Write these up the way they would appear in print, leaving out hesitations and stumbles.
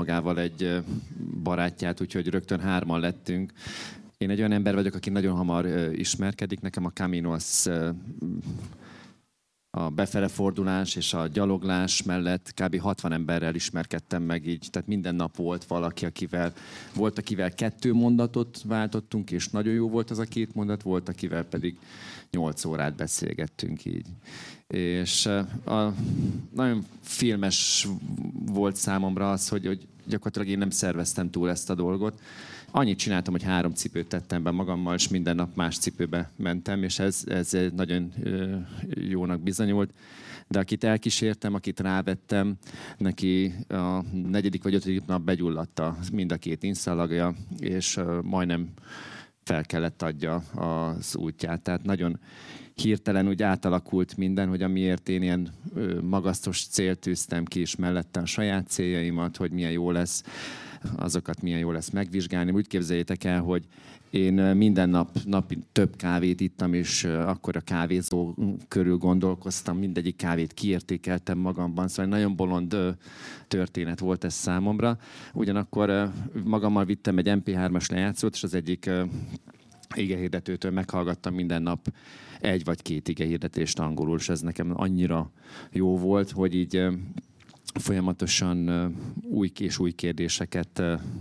magával egy barátját, úgyhogy rögtön 3-an lettünk. Én egy olyan ember vagyok, aki nagyon hamar ismerkedik. Nekem a Camino az a befele fordulás és a gyaloglás mellett kb. 60 emberrel ismerkedtem meg így. Tehát minden nap volt valaki, akivel 2 mondatot váltottunk, és nagyon jó volt az a 2 mondat, volt, akivel pedig 8 órát beszélgettünk így. És nagyon filmes volt számomra az, hogy gyakorlatilag én nem szerveztem túl ezt a dolgot. Annyit csináltam, hogy 3 cipőt tettem be magammal, és minden nap más cipőbe mentem, és ez nagyon jónak bizonyult. De akit elkísértem, akit rávettem, neki a 4. vagy 5. nap begyulladt mind a 2 inszalagja, és majdnem fel kellett adja az útját. Tehát nagyon hirtelen úgy átalakult minden, hogy amiért én ilyen magasztos célt tűztem ki, és mellette a saját céljaimat, hogy milyen jó lesz, azokat milyen jó lesz megvizsgálni. Úgy képzeljétek el, hogy én minden napi több kávét ittam, és akkor a kávézó körül gondolkoztam, mindegyik kávét kiértékeltem magamban, szóval nagyon bolond történet volt ez számomra. Ugyanakkor magammal vittem egy MP3-as lejátszót, és az egyik igehirdetőtől meghallgattam minden nap 1 vagy 2 igehirdetést angolul, és ez nekem annyira jó volt, hogy így folyamatosan új és új kérdéseket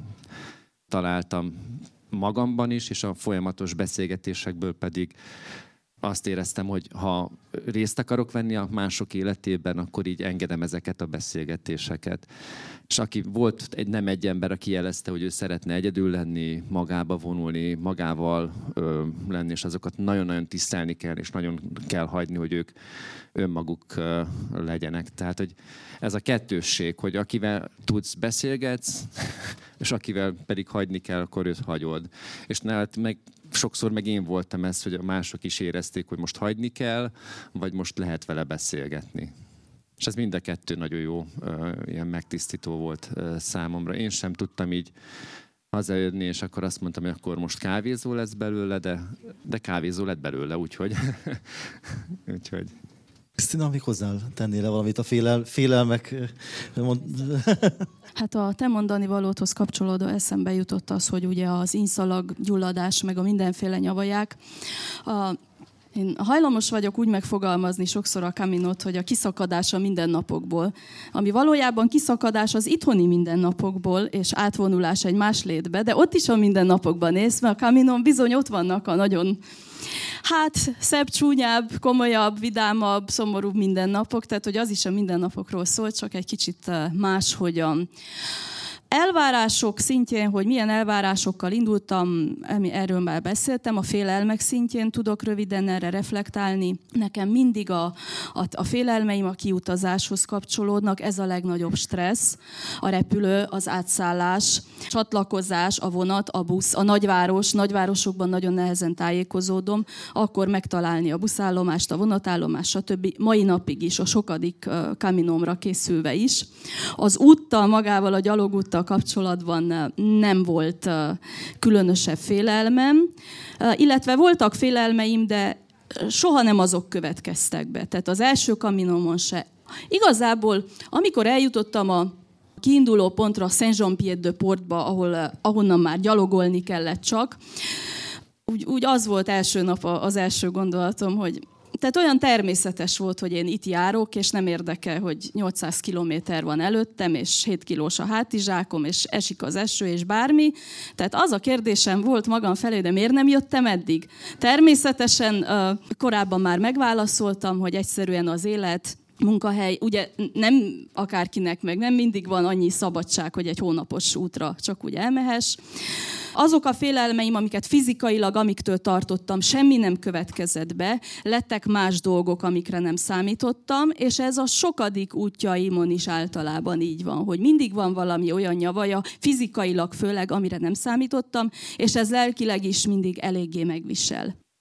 találtam magamban is, és a folyamatos beszélgetésekből pedig azt éreztem, hogy ha részt akarok venni a mások életében, akkor így engedem ezeket a beszélgetéseket. És volt nem egy ember, aki jelezte, hogy ő szeretne egyedül lenni, magába vonulni, magával lenni, és azokat nagyon-nagyon tisztelni kell, és nagyon kell hagyni, hogy ők önmaguk legyenek. Tehát, hogy ez a kettősség, hogy akivel tudsz, beszélgetsz, és akivel pedig hagyni kell, akkor őt hagyod. És sokszor meg én voltam ez, hogy a mások is érezték, hogy most hagyni kell, vagy most lehet vele beszélgetni. És ez mind a 2 nagyon jó, ilyen megtisztító volt számomra. Én sem tudtam így hazajönni, és akkor azt mondtam, hogy akkor most kávézó lesz belőle, de kávézó lett belőle, úgyhogy... Krisztina, még hozzá tennél valamit a félelmek? Hát a te mondani valódhoz kapcsolódó eszembe jutott az, hogy ugye az inszalag gyulladás, meg a mindenféle nyavaják. Én hajlamos vagyok úgy megfogalmazni sokszor a Caminót, hogy a kiszakadás a mindennapokból. Ami valójában kiszakadás az itthoni mindennapokból, és átvonulás egy más létbe, de ott is a mindennapokban néz, mert a Caminón bizony ott vannak a nagyon szebb, csúnyább, komolyabb, vidámabb, szomorúbb mindennapok, tehát hogy az is a mindennapokról szól, csak egy kicsit máshogyan. Elvárások szintjén, hogy milyen elvárásokkal indultam, erről már beszéltem, a félelmek szintjén tudok röviden erre reflektálni. Nekem mindig a félelmeim a kiutazáshoz kapcsolódnak, ez a legnagyobb stressz. A repülő, az átszállás, csatlakozás, a vonat, a busz, a nagyvárosokban nagyon nehezen tájékozódom, akkor megtalálni a buszállomást, a vonatállomást, stb. Mai napig is, a sokadik Caminómra készülve is. Az úttal, magával a gyalogúttal kapcsolatban nem volt különösebb félelmem, illetve voltak félelmeim, de soha nem azok következtek be. Tehát az első Caminómon se. Igazából, amikor eljutottam a kiinduló pontra, Saint-Jean-Pied-de-Portba, ahonnan már gyalogolni kellett csak, úgy az volt első nap az első gondolatom, hogy tehát olyan természetes volt, hogy én itt járok, és nem érdekel, hogy 800 kilométer van előttem, és 7 kilós a hátizsákom, és esik az eső, és bármi. Tehát az a kérdésem volt magam felé, de miért nem jöttem eddig? Természetesen korábban már megválaszoltam, hogy egyszerűen az élet, munkahely, ugye nem akárkinek, meg nem mindig van annyi szabadság, hogy egy hónapos útra csak úgy elmehess. Azok a félelmeim, amiket fizikailag, amiktől tartottam, semmi nem következett be, lettek más dolgok, amikre nem számítottam, és ez a sokadik útjaimon is általában így van, hogy mindig van valami olyan nyavaja, fizikailag főleg, amire nem számítottam, és ez lelkileg is mindig eléggé megvisel.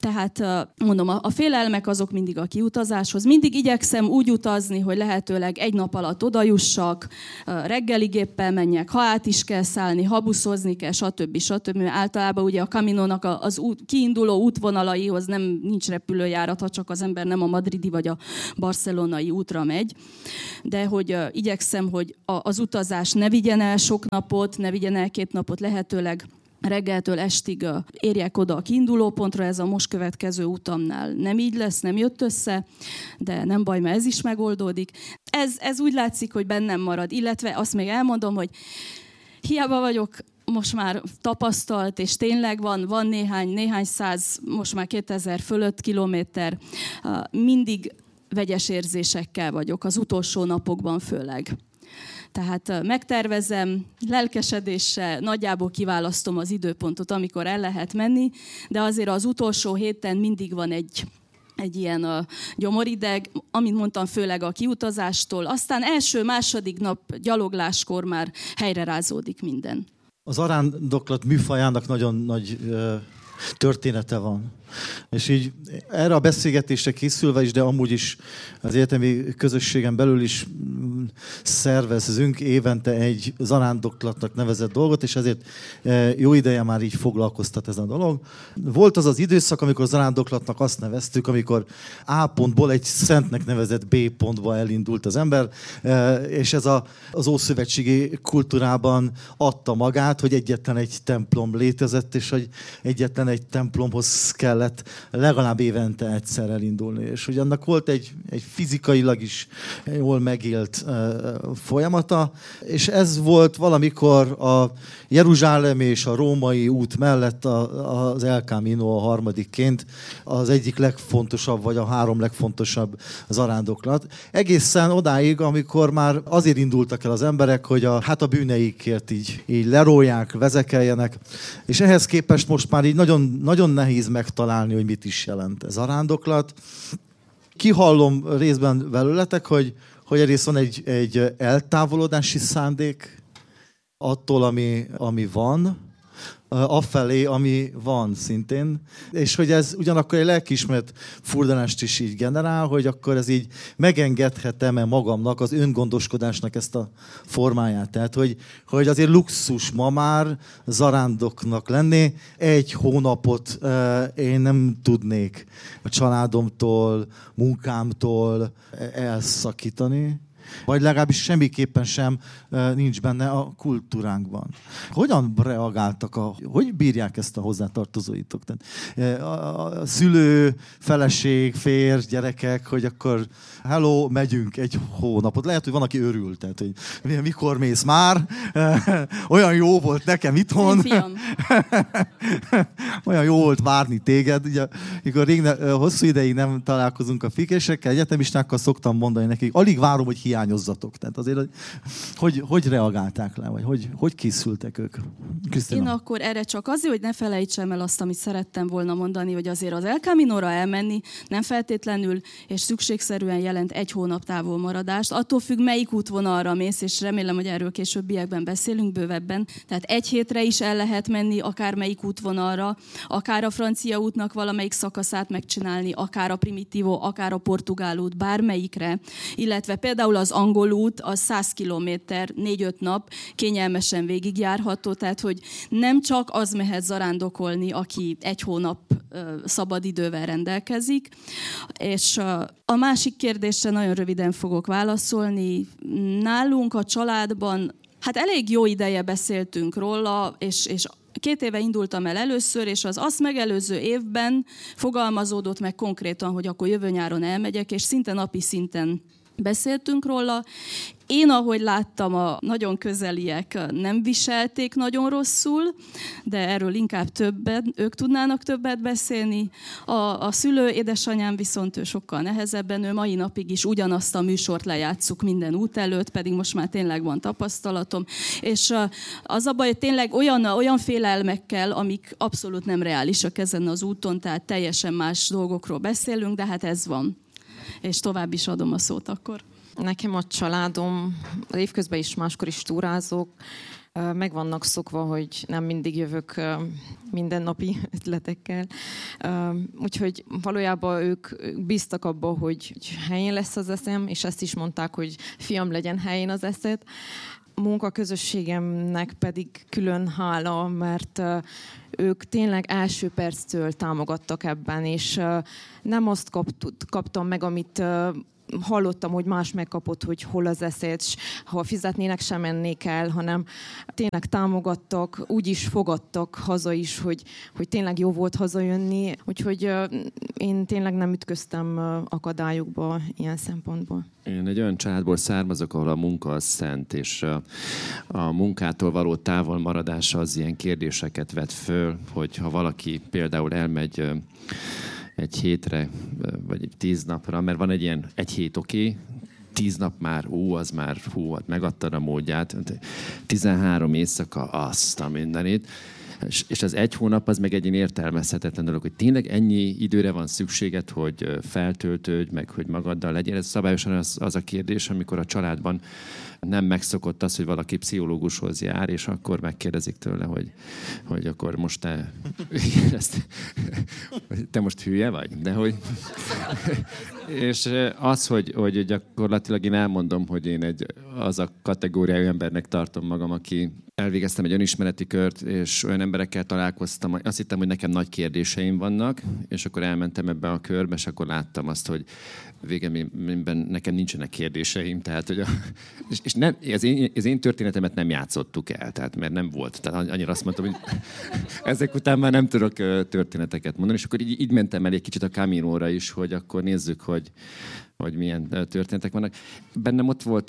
Tehát mondom, a félelmek azok mindig a kiutazáshoz. Mindig igyekszem úgy utazni, hogy lehetőleg egy nap alatt odajussak, reggeligéppel menjek, ha át is kell szállni, ha buszozni kell, stb. Általában ugye a Caminónak az kiinduló útvonalaihoz nincs repülőjárat, ha csak az ember nem a madridi vagy a barcelonai útra megy. De hogy igyekszem, hogy az utazás ne vigyen el sok napot, ne vigyen el 2 napot, lehetőleg reggeltől estig érjek oda a kiindulópontra, ez a most következő utamnál nem így lesz, nem jött össze, de nem baj, mert ez is megoldódik. Ez úgy látszik, hogy bennem marad, illetve azt még elmondom, hogy hiába vagyok most már tapasztalt, és tényleg van néhány száz, most már 2000 fölött kilométer, mindig vegyes érzésekkel vagyok, az utolsó napokban főleg. Tehát megtervezem, lelkesedéssel, nagyjából kiválasztom az időpontot, amikor el lehet menni, de azért az utolsó héten mindig van egy ilyen gyomorideg, amit mondtam, főleg a kiutazástól. Aztán első-második nap gyalogláskor már helyrerázódik minden. Az zarándoklat műfajának nagyon nagy története van. És így erre a beszélgetésre készülve is, de amúgy is az egyetemi közösségen belül is szervezünk évente egy zarándoklatnak nevezett dolgot, és ezért jó ideje már így foglalkoztat ez a dolog. Volt az az időszak, amikor zarándoklatnak azt neveztük, amikor A pontból egy szentnek nevezett B pontba elindult az ember, és ez az ószövetségi kultúrában adta magát, hogy egyetlen egy templom létezett, és hogy egyetlen egy templomhoz kellett legalább évente egyszer elindulni. És hogy annak volt egy fizikailag is jól megélt folyamata, és ez volt valamikor a Jeruzsálem és a római út mellett az El Camino a harmadikként az egyik legfontosabb, vagy a 3 legfontosabb zarándoklat. Egészen odáig, amikor már azért indultak el az emberek, hogy a bűneikért így lerólják, vezekeljenek, és ehhez képest most már így nagyon, nagyon nehéz megtalálni, hogy mit is jelent ez zarándoklat. Kihallom részben belőletek, hogy egyrészt van egy eltávolodási szándék attól, ami van, afelé, ami van szintén, és hogy ez ugyanakkor egy lelkiismeret furdalást is így generál, hogy akkor ez így megengedhetem-e magamnak az öngondoskodásnak ezt a formáját. Tehát, hogy azért luxus ma már zarándoknak lenni. 1 hónapot én nem tudnék a családomtól, munkámtól elszakítani, vagy legalábbis semmiképpen sem nincs benne a kultúránkban. Hogyan reagáltak, hogy bírják ezt a hozzátartozóitok? A szülő, feleség, férj, gyerekek, hogy akkor hello, megyünk 1 hónapot. Lehet, hogy van, aki örül, tehát, hogy mikor mész már? Olyan jó volt nekem itthon. Fiam. Olyan jó volt várni téged. Ugye, mikor hosszú ideig nem találkozunk a fikésekkel, egyetemistákkal szoktam mondani nekik, alig várom, hogy hiányozzatok. Tehát azért, hogy reagálták le, vagy hogy készültek ők? Krisztina. Én akkor erre csak azért, hogy ne felejtsem el azt, amit szerettem volna mondani, hogy azért az El Caminóra elmenni nem feltétlenül és szükségszerűen jelent 1 hónap távolmaradást. Attól függ, melyik útvonalra mész, és remélem, hogy erről későbbiekben beszélünk bővebben. Tehát 1 hétre is el lehet menni, akár melyik útvonalra, akár a francia útnak valamelyik szakaszát megcsinálni, akár a Primitivo, akár a portugál út, bármelyikre. Illetve például az angol út, az 100 kilométer, 4-5 nap kényelmesen végigjárható, tehát hogy nem csak az mehet zarándokolni, aki 1 hónap szabadidővel rendelkezik. És a másik kérdésre nagyon röviden fogok válaszolni. Nálunk a családban, hát elég jó ideje beszéltünk róla, és 2 éve indultam el először, és az azt megelőző évben fogalmazódott meg konkrétan, hogy akkor jövő nyáron elmegyek, és szinte napi szinten beszéltünk róla. Én, ahogy láttam, a nagyon közeliek nem viselték nagyon rosszul, de erről inkább ők tudnának többet beszélni. A szülő édesanyám viszont ő sokkal nehezebben, ő mai napig is ugyanazt a műsort lejátsszuk minden út előtt, pedig most már tényleg van tapasztalatom. És az a baj, hogy tényleg olyan félelmekkel, amik abszolút nem reálisak ezen az úton, tehát teljesen más dolgokról beszélünk, de hát ez van. És tovább is adom a szót akkor. Nekem a családom, évközben is, máskor is túrázok, meg vannak szokva, hogy nem mindig jövök mindennapi ötletekkel. Úgyhogy valójában ők bíztak abba, hogy helyén lesz az eszem, és ezt is mondták, hogy fiam, legyen helyén az eszed. A munkaközösségemnek pedig külön hála, mert ők tényleg első perctől támogattak ebben, és nem azt kaptam meg, amit hallottam, hogy más megkapott, hogy hol az eszed, és ha fizetnének, sem mennék el, hanem tényleg támogattak, úgy is fogadtak haza is, hogy tényleg jó volt hazajönni. Úgyhogy én tényleg nem ütköztem akadályokba ilyen szempontból. Én egy olyan családból származok, ahol a munka az szent, és a munkától való távolmaradása az ilyen kérdéseket vet föl, hogy ha valaki például elmegy egy hétre, vagy 10 napra, mert van egy ilyen 1 hét oké, 10 nap már, megadtad a módját, 13 éjszaka azt a mindenit, és az 1 hónap az meg egy ilyen értelmezhetetlen dolog, hogy tényleg ennyi időre van szükséged, hogy feltöltődj, meg hogy magaddal legyél. Ez szabályosan az a kérdés, amikor a családban nem megszokott az, hogy valaki pszichológushoz jár, és akkor megkérdezik tőle, hogy akkor most te most hülye vagy? De hogy... És az, hogy gyakorlatilag én elmondom, hogy én az a kategóriájú embernek tartom magam, aki elvégeztem egy önismereti kört, és olyan emberekkel találkoztam, azt hittem, hogy nekem nagy kérdéseim vannak, és akkor elmentem ebbe a körbe, és akkor láttam azt, hogy végeredményben nekem nincsenek kérdéseim, tehát, hogy és nem, az én történetemet nem játszottuk el, tehát, mert nem volt. Tehát annyira azt mondtam, hogy ezek után már nem tudok történeteket mondani, és akkor így mentem el egy kicsit a Caminóra is, hogy akkor nézzük, hogy milyen történetek vannak. Bennem ott volt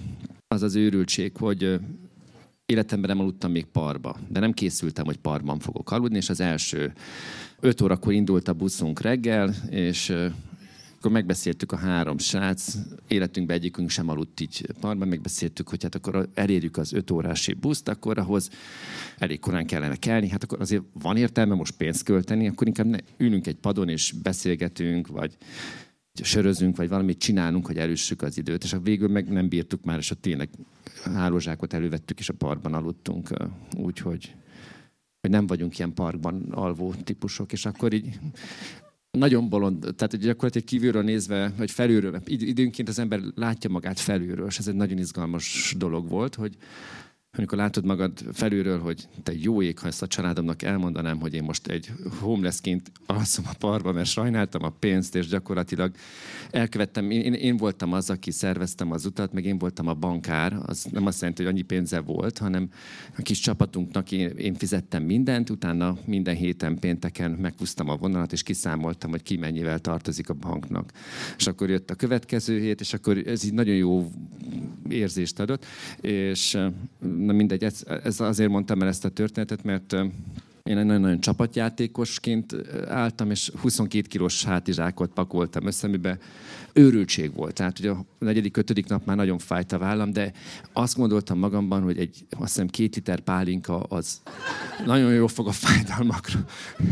az őrültség, hogy életemben nem aludtam még parba, de nem készültem, hogy parban fogok aludni, és az első 5 órakor indult a buszunk reggel, és akkor megbeszéltük a 3 srác, életünkben egyikünk sem aludt így parban, megbeszéltük, hogy hát akkor elérjük az 5 órási buszt, akkor ahhoz elég korán kellene kelni, hát akkor azért van értelme most pénzt költeni, akkor inkább ülünk egy padon és beszélgetünk, vagy sörözünk, vagy valamit csinálunk, hogy elüssük az időt, és a végül meg nem bírtuk már, és a tényleg hálózsákot elővettük, és a parkban aludtunk, úgyhogy nem vagyunk ilyen parkban alvó típusok, és akkor így nagyon bolond, tehát gyakorlatilag kívülről nézve, vagy felülről, időnként az ember látja magát felülről, és ez egy nagyon izgalmas dolog volt, hogy amikor látod magad felülről, hogy te jó ég, ha ezt a családomnak elmondanám, hogy én most egy homelessként alszom a parba, mert sajnáltam a pénzt, és gyakorlatilag elkövettem. Én voltam az, aki szerveztem az utat, meg én voltam a bankár. Az nem azt jelenti, hogy annyi pénze volt, hanem a kis csapatunknak én fizettem mindent, utána minden héten pénteken meghúztam a vonalat, és kiszámoltam, hogy ki mennyivel tartozik a banknak. És akkor jött a következő hét, és akkor ez így nagyon jó érzést adott, és na mindegy, ez azért mondtam el ezt a történetet, mert én egy nagyon-nagyon csapatjátékosként álltam, és 22 kilós hátizsákot pakoltam össze, amiben őrültség volt. Tehát ugye a 4.-5. nap már nagyon fájt a vállam, de azt gondoltam magamban, hogy azt hiszem 2 liter pálinka az nagyon jól fog a fájdalmakra.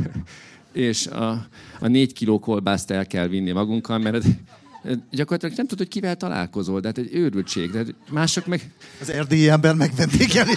És a 4 kiló kolbászt el kell vinni magunkkal, mert gyakorlatilag nem tudod, hogy kivel találkozol, de hát egy őrültség. De mások meg... Az erdélyi ember megvendégeli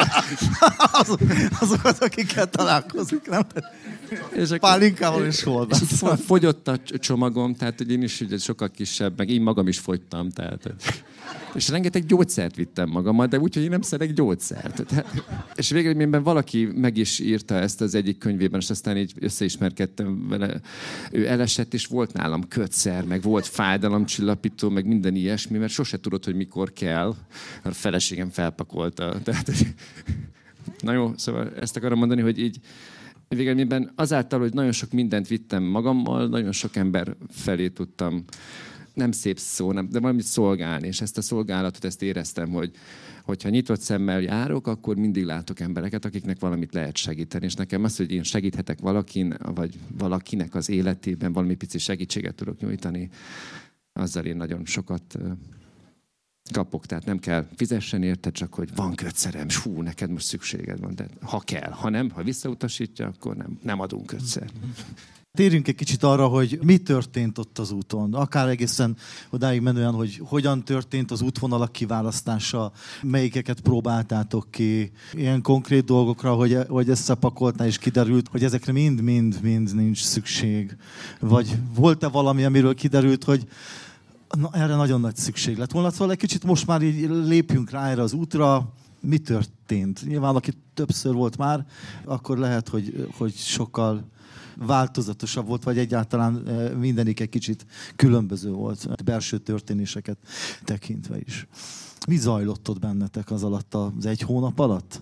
azokat, akikkel találkozik, nem? Pálinkával és kolbász. És fogyott a csomagom, tehát hogy én is ugye sokkal kisebb, meg én magam is fogytam. Tehát, és rengeteg gyógyszert vittem magammal, de úgy, hogy én nem szeretek gyógyszert. És végeredményben valaki meg is írta ezt az egyik könyvében, és aztán így összeismerkedtem vele. Ő elesett, és volt nálam kötszer, meg volt fájdalomcsillapító, meg minden ilyesmi, mert sose tudod, hogy mikor kell. A feleségem felpakolta. Tehát, na jó, szóval ezt akarom mondani, hogy így végeredményben azáltal, hogy nagyon sok mindent vittem magammal, nagyon sok ember felé tudtam, nem szép szó, de valamit szolgálni, és ezt a szolgálatot, ezt éreztem, hogyha nyitott szemmel járok, akkor mindig látok embereket, akiknek valamit lehet segíteni, és nekem az, hogy én segíthetek valakin, vagy valakinek az életében valami pici segítséget tudok nyújtani, azzal én nagyon sokat kapok, tehát nem kell fizessen érte, csak hogy van kötszerem, és hú, neked most szükséged van, de ha kell, ha nem, ha visszautasítja, akkor nem adunk kötszer. Térjünk egy kicsit arra, hogy mi történt ott az úton. Akár egészen odáig menően, hogy hogyan történt az útvonalak kiválasztása, melyikeket próbáltátok ki. Ilyen konkrét dolgokra, hogy összepakoltál és kiderült, hogy ezekre mind nincs szükség. Vagy volt-e valami, amiről kiderült, hogy erre nagyon nagy szükség lett volna. Szóval egy kicsit most már így lépjünk rá erre az útra. Mi történt? Nyilván, aki többször volt már, akkor lehet, hogy sokkal változatosabb volt, vagy egyáltalán mindenik egy kicsit különböző volt, belső történéseket tekintve is. Mi zajlott ott bennetek az alatt, az egy hónap alatt?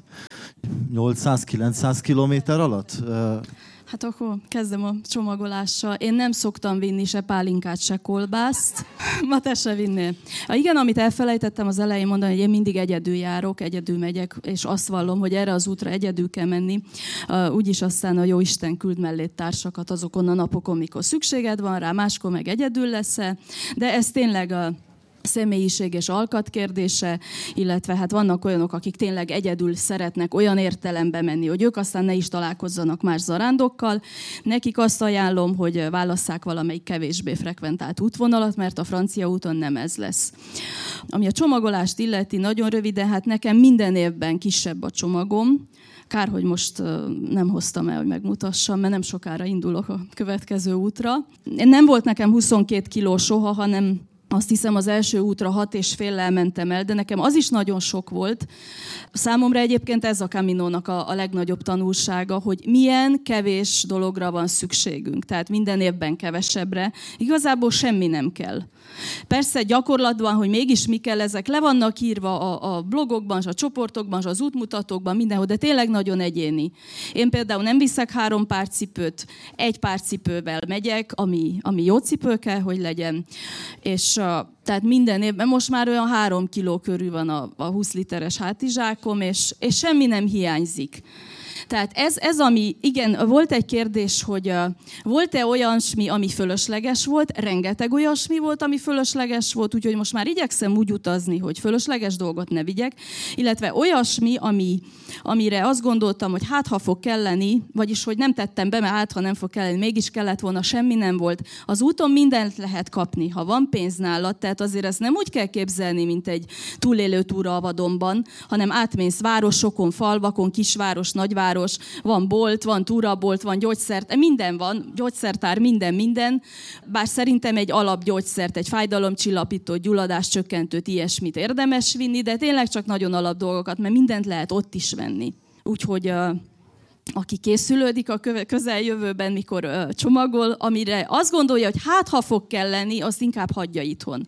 800-900 kilométer alatt? Hát akkor kezdem a csomagolással. Én nem szoktam vinni se pálinkát, se kolbászt. Ma te se vinnél. Igen, amit elfelejtettem az elején mondani, hogy én mindig egyedül járok, egyedül megyek, és azt vallom, hogy erre az útra egyedül kell menni. Úgyis aztán a Jóisten küld mellé társakat azokon a napokon, mikor szükséged van rá, máskor meg egyedül leszel. De ez tényleg a személyiség és alkat kérdése, illetve hát vannak olyanok, akik tényleg egyedül szeretnek olyan értelembe menni, hogy ők aztán ne is találkozzanak más zarándokkal. Nekik azt ajánlom, hogy válasszák valamelyik kevésbé frekventált útvonalat, mert a francia úton nem ez lesz. Ami a csomagolást illeti, nagyon röviden, hát nekem minden évben kisebb a csomagom. Kár, hogy most nem hoztam el, hogy megmutassam, mert nem sokára indulok a következő útra. Nem volt nekem 22 kiló soha, hanem azt hiszem az első útra 6,5-lel mentem el, de nekem az is nagyon sok volt. Számomra egyébként ez a Caminónak a legnagyobb tanulsága, hogy milyen kevés dologra van szükségünk. Tehát minden évben kevesebbre. Igazából semmi nem kell. Persze gyakorlatban, hogy mégis mi kell, ezek le vannak írva a blogokban, a csoportokban, az útmutatókban, mindenhol, de tényleg nagyon egyéni. Én például nem viszek 3 pár cipőt, 1 pár cipővel megyek, ami jó cipő kell, hogy legyen. És tehát minden évben most már olyan 3 kiló körül van a 20 literes hátizsákom, és semmi nem hiányzik. Tehát ez ami, igen, volt egy kérdés, hogy volt-e olyasmi, ami fölösleges volt, rengeteg olyasmi volt, ami fölösleges volt, úgyhogy most már igyekszem úgy utazni, hogy fölösleges dolgot ne vigyek, illetve olyasmi, amire azt gondoltam, hogy hát ha fog kelleni, vagyis hogy nem tettem be, mert ha nem fog kelleni, mégis kellett volna, semmi nem volt. Az úton mindent lehet kapni, ha van pénz nálad, tehát azért ezt nem úgy kell képzelni, mint egy túlélő túra a vadonban, hanem átmész városokon, falvakon, kisváros, nagyváros, van bolt, van túrabolt, van gyógyszert, minden van, gyógyszertár, minden. Bár szerintem egy alapgyógyszert, egy fájdalomcsillapítót, gyulladáscsökkentőt, ilyesmit érdemes vinni, de tényleg csak nagyon alap dolgokat, mert mindent lehet ott is venni. Úgyhogy aki készülődik a közeljövőben, mikor csomagol, amire azt gondolja, hogy hát ha fog kelleni, azt inkább hagyja itthon.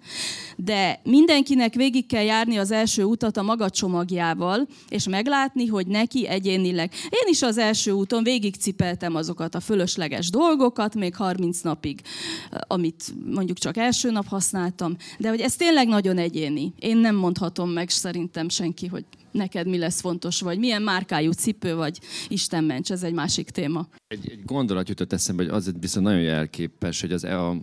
De mindenkinek végig kell járni az első utat a maga csomagjával, és meglátni, hogy neki egyénileg. Én is az első úton végigcipeltem azokat a fölösleges dolgokat, még 30 napig, amit mondjuk csak első nap használtam, de hogy ez tényleg nagyon egyéni. Én nem mondhatom meg szerintem senki, hogy neked mi lesz fontos, vagy milyen márkájú cipő, vagy Isten ments, ez egy másik téma. Egy gondolat jutott eszembe, hogy az viszont nagyon jelképes, hogy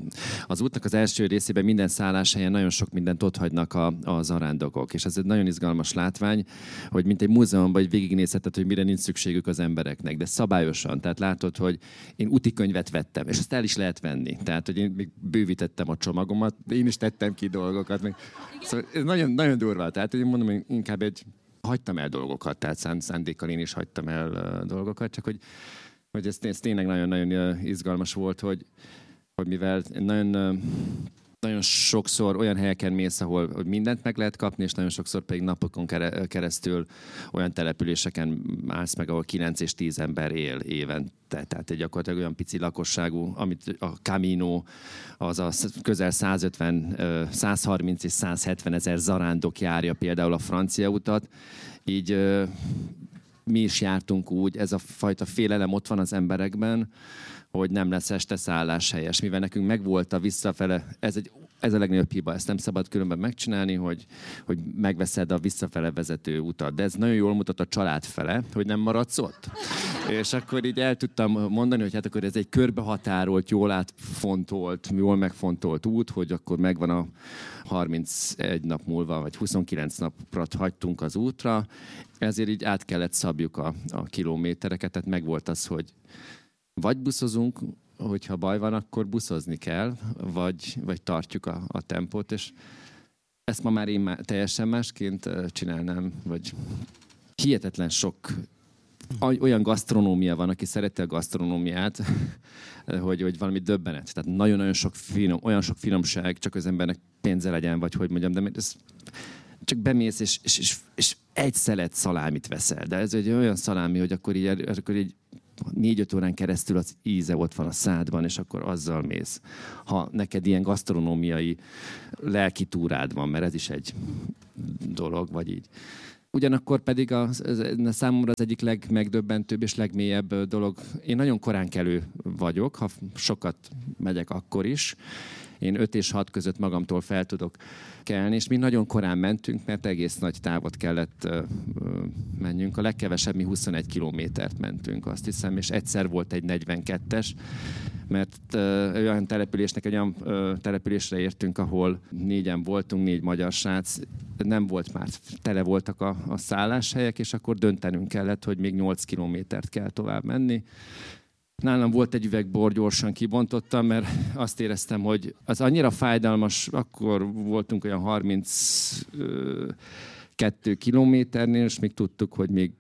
az útnak az első részében minden szálláshelyen nagyon sok mindent otthagynak a zarándokok. És ez egy nagyon izgalmas látvány, hogy mint egy múzeumban végignézheted, hogy mire nincs szükségük az embereknek, de szabályosan. Tehát látod, hogy én útikönyvet vettem, és azt el is lehet venni. Tehát, hogy én még bővítettem a csomagomat, de én is tettem ki dolgokat. Szóval ez nagyon, nagyon durva. Tehát, hogy én mondom, hogy inkább hagytam el dolgokat, tehát szándékkal én is hagytam el dolgokat, csak hogy ez tényleg nagyon-nagyon izgalmas volt, hogy mivel nagyon sokszor olyan helyeken mész, ahol mindent meg lehet kapni, és nagyon sokszor pedig napokon keresztül olyan településeken állsz meg, ahol 9 és 10 ember él évente. Tehát egy gyakorlatilag olyan pici lakosságú, amit a Camino, az a közel 150, 130 és 170 ezer zarándok járja például a francia utat. Így mi is jártunk úgy, ez a fajta félelem ott van az emberekben, hogy nem lesz este szálláshelyes. Mivel nekünk megvolt a visszafele, ez a legnagyobb hiba, ezt nem szabad különben megcsinálni, hogy megveszed a visszafele vezető utat. De ez nagyon jól mutat a család fele, hogy nem maradsz ott. És akkor így el tudtam mondani, hogy hát akkor ez egy körbehatárolt, jól megfontolt út, hogy akkor megvan a 31 nap múlva, vagy 29 napra hagytunk az útra, ezért így át kellett szabjuk a kilométereket, tehát megvolt az, hogy vagy buszozunk hogyha baj van, akkor buszozni kell, vagy tartjuk a tempót, és ezt ma már én teljesen másként csinálnám, vagy hihetetlen sok olyan gasztronómia van, aki szereti a gasztronómiát, hogy valami döbbenet. Tehát nagyon-nagyon sok olyan sok finomság, csak az embernek pénze legyen, vagy hogy mondjam, de ez csak bemész, és egy szelet szalámit veszel. De ez egy olyan szalámi, hogy akkor így 4-5 órán keresztül az íze ott van a szádban, és akkor azzal mész. Ha neked ilyen gasztronómiai lelki túrád van, mert ez is egy dolog, vagy így. Ugyanakkor pedig számomra az egyik legmegdöbbentőbb és legmélyebb dolog. Én nagyon korán kelő vagyok, ha sokat megyek, akkor is. Én 5 és 6 között magamtól fel tudok kelni, és mi nagyon korán mentünk, mert egész nagy távot kellett menjünk. A legkevesebb mi 21 kilométert mentünk, azt hiszem, és egyszer volt egy 42-es, mert olyan településre értünk, ahol 4-en voltunk, 4 magyar srác, nem volt már, tele voltak a szálláshelyek, és akkor döntenünk kellett, hogy még 8 kilométert kell tovább menni. Nálam volt egy üveg bor, gyorsan kibontottam, mert azt éreztem, hogy az annyira fájdalmas, akkor voltunk olyan 32 kilométernél, és még tudtuk, hogy még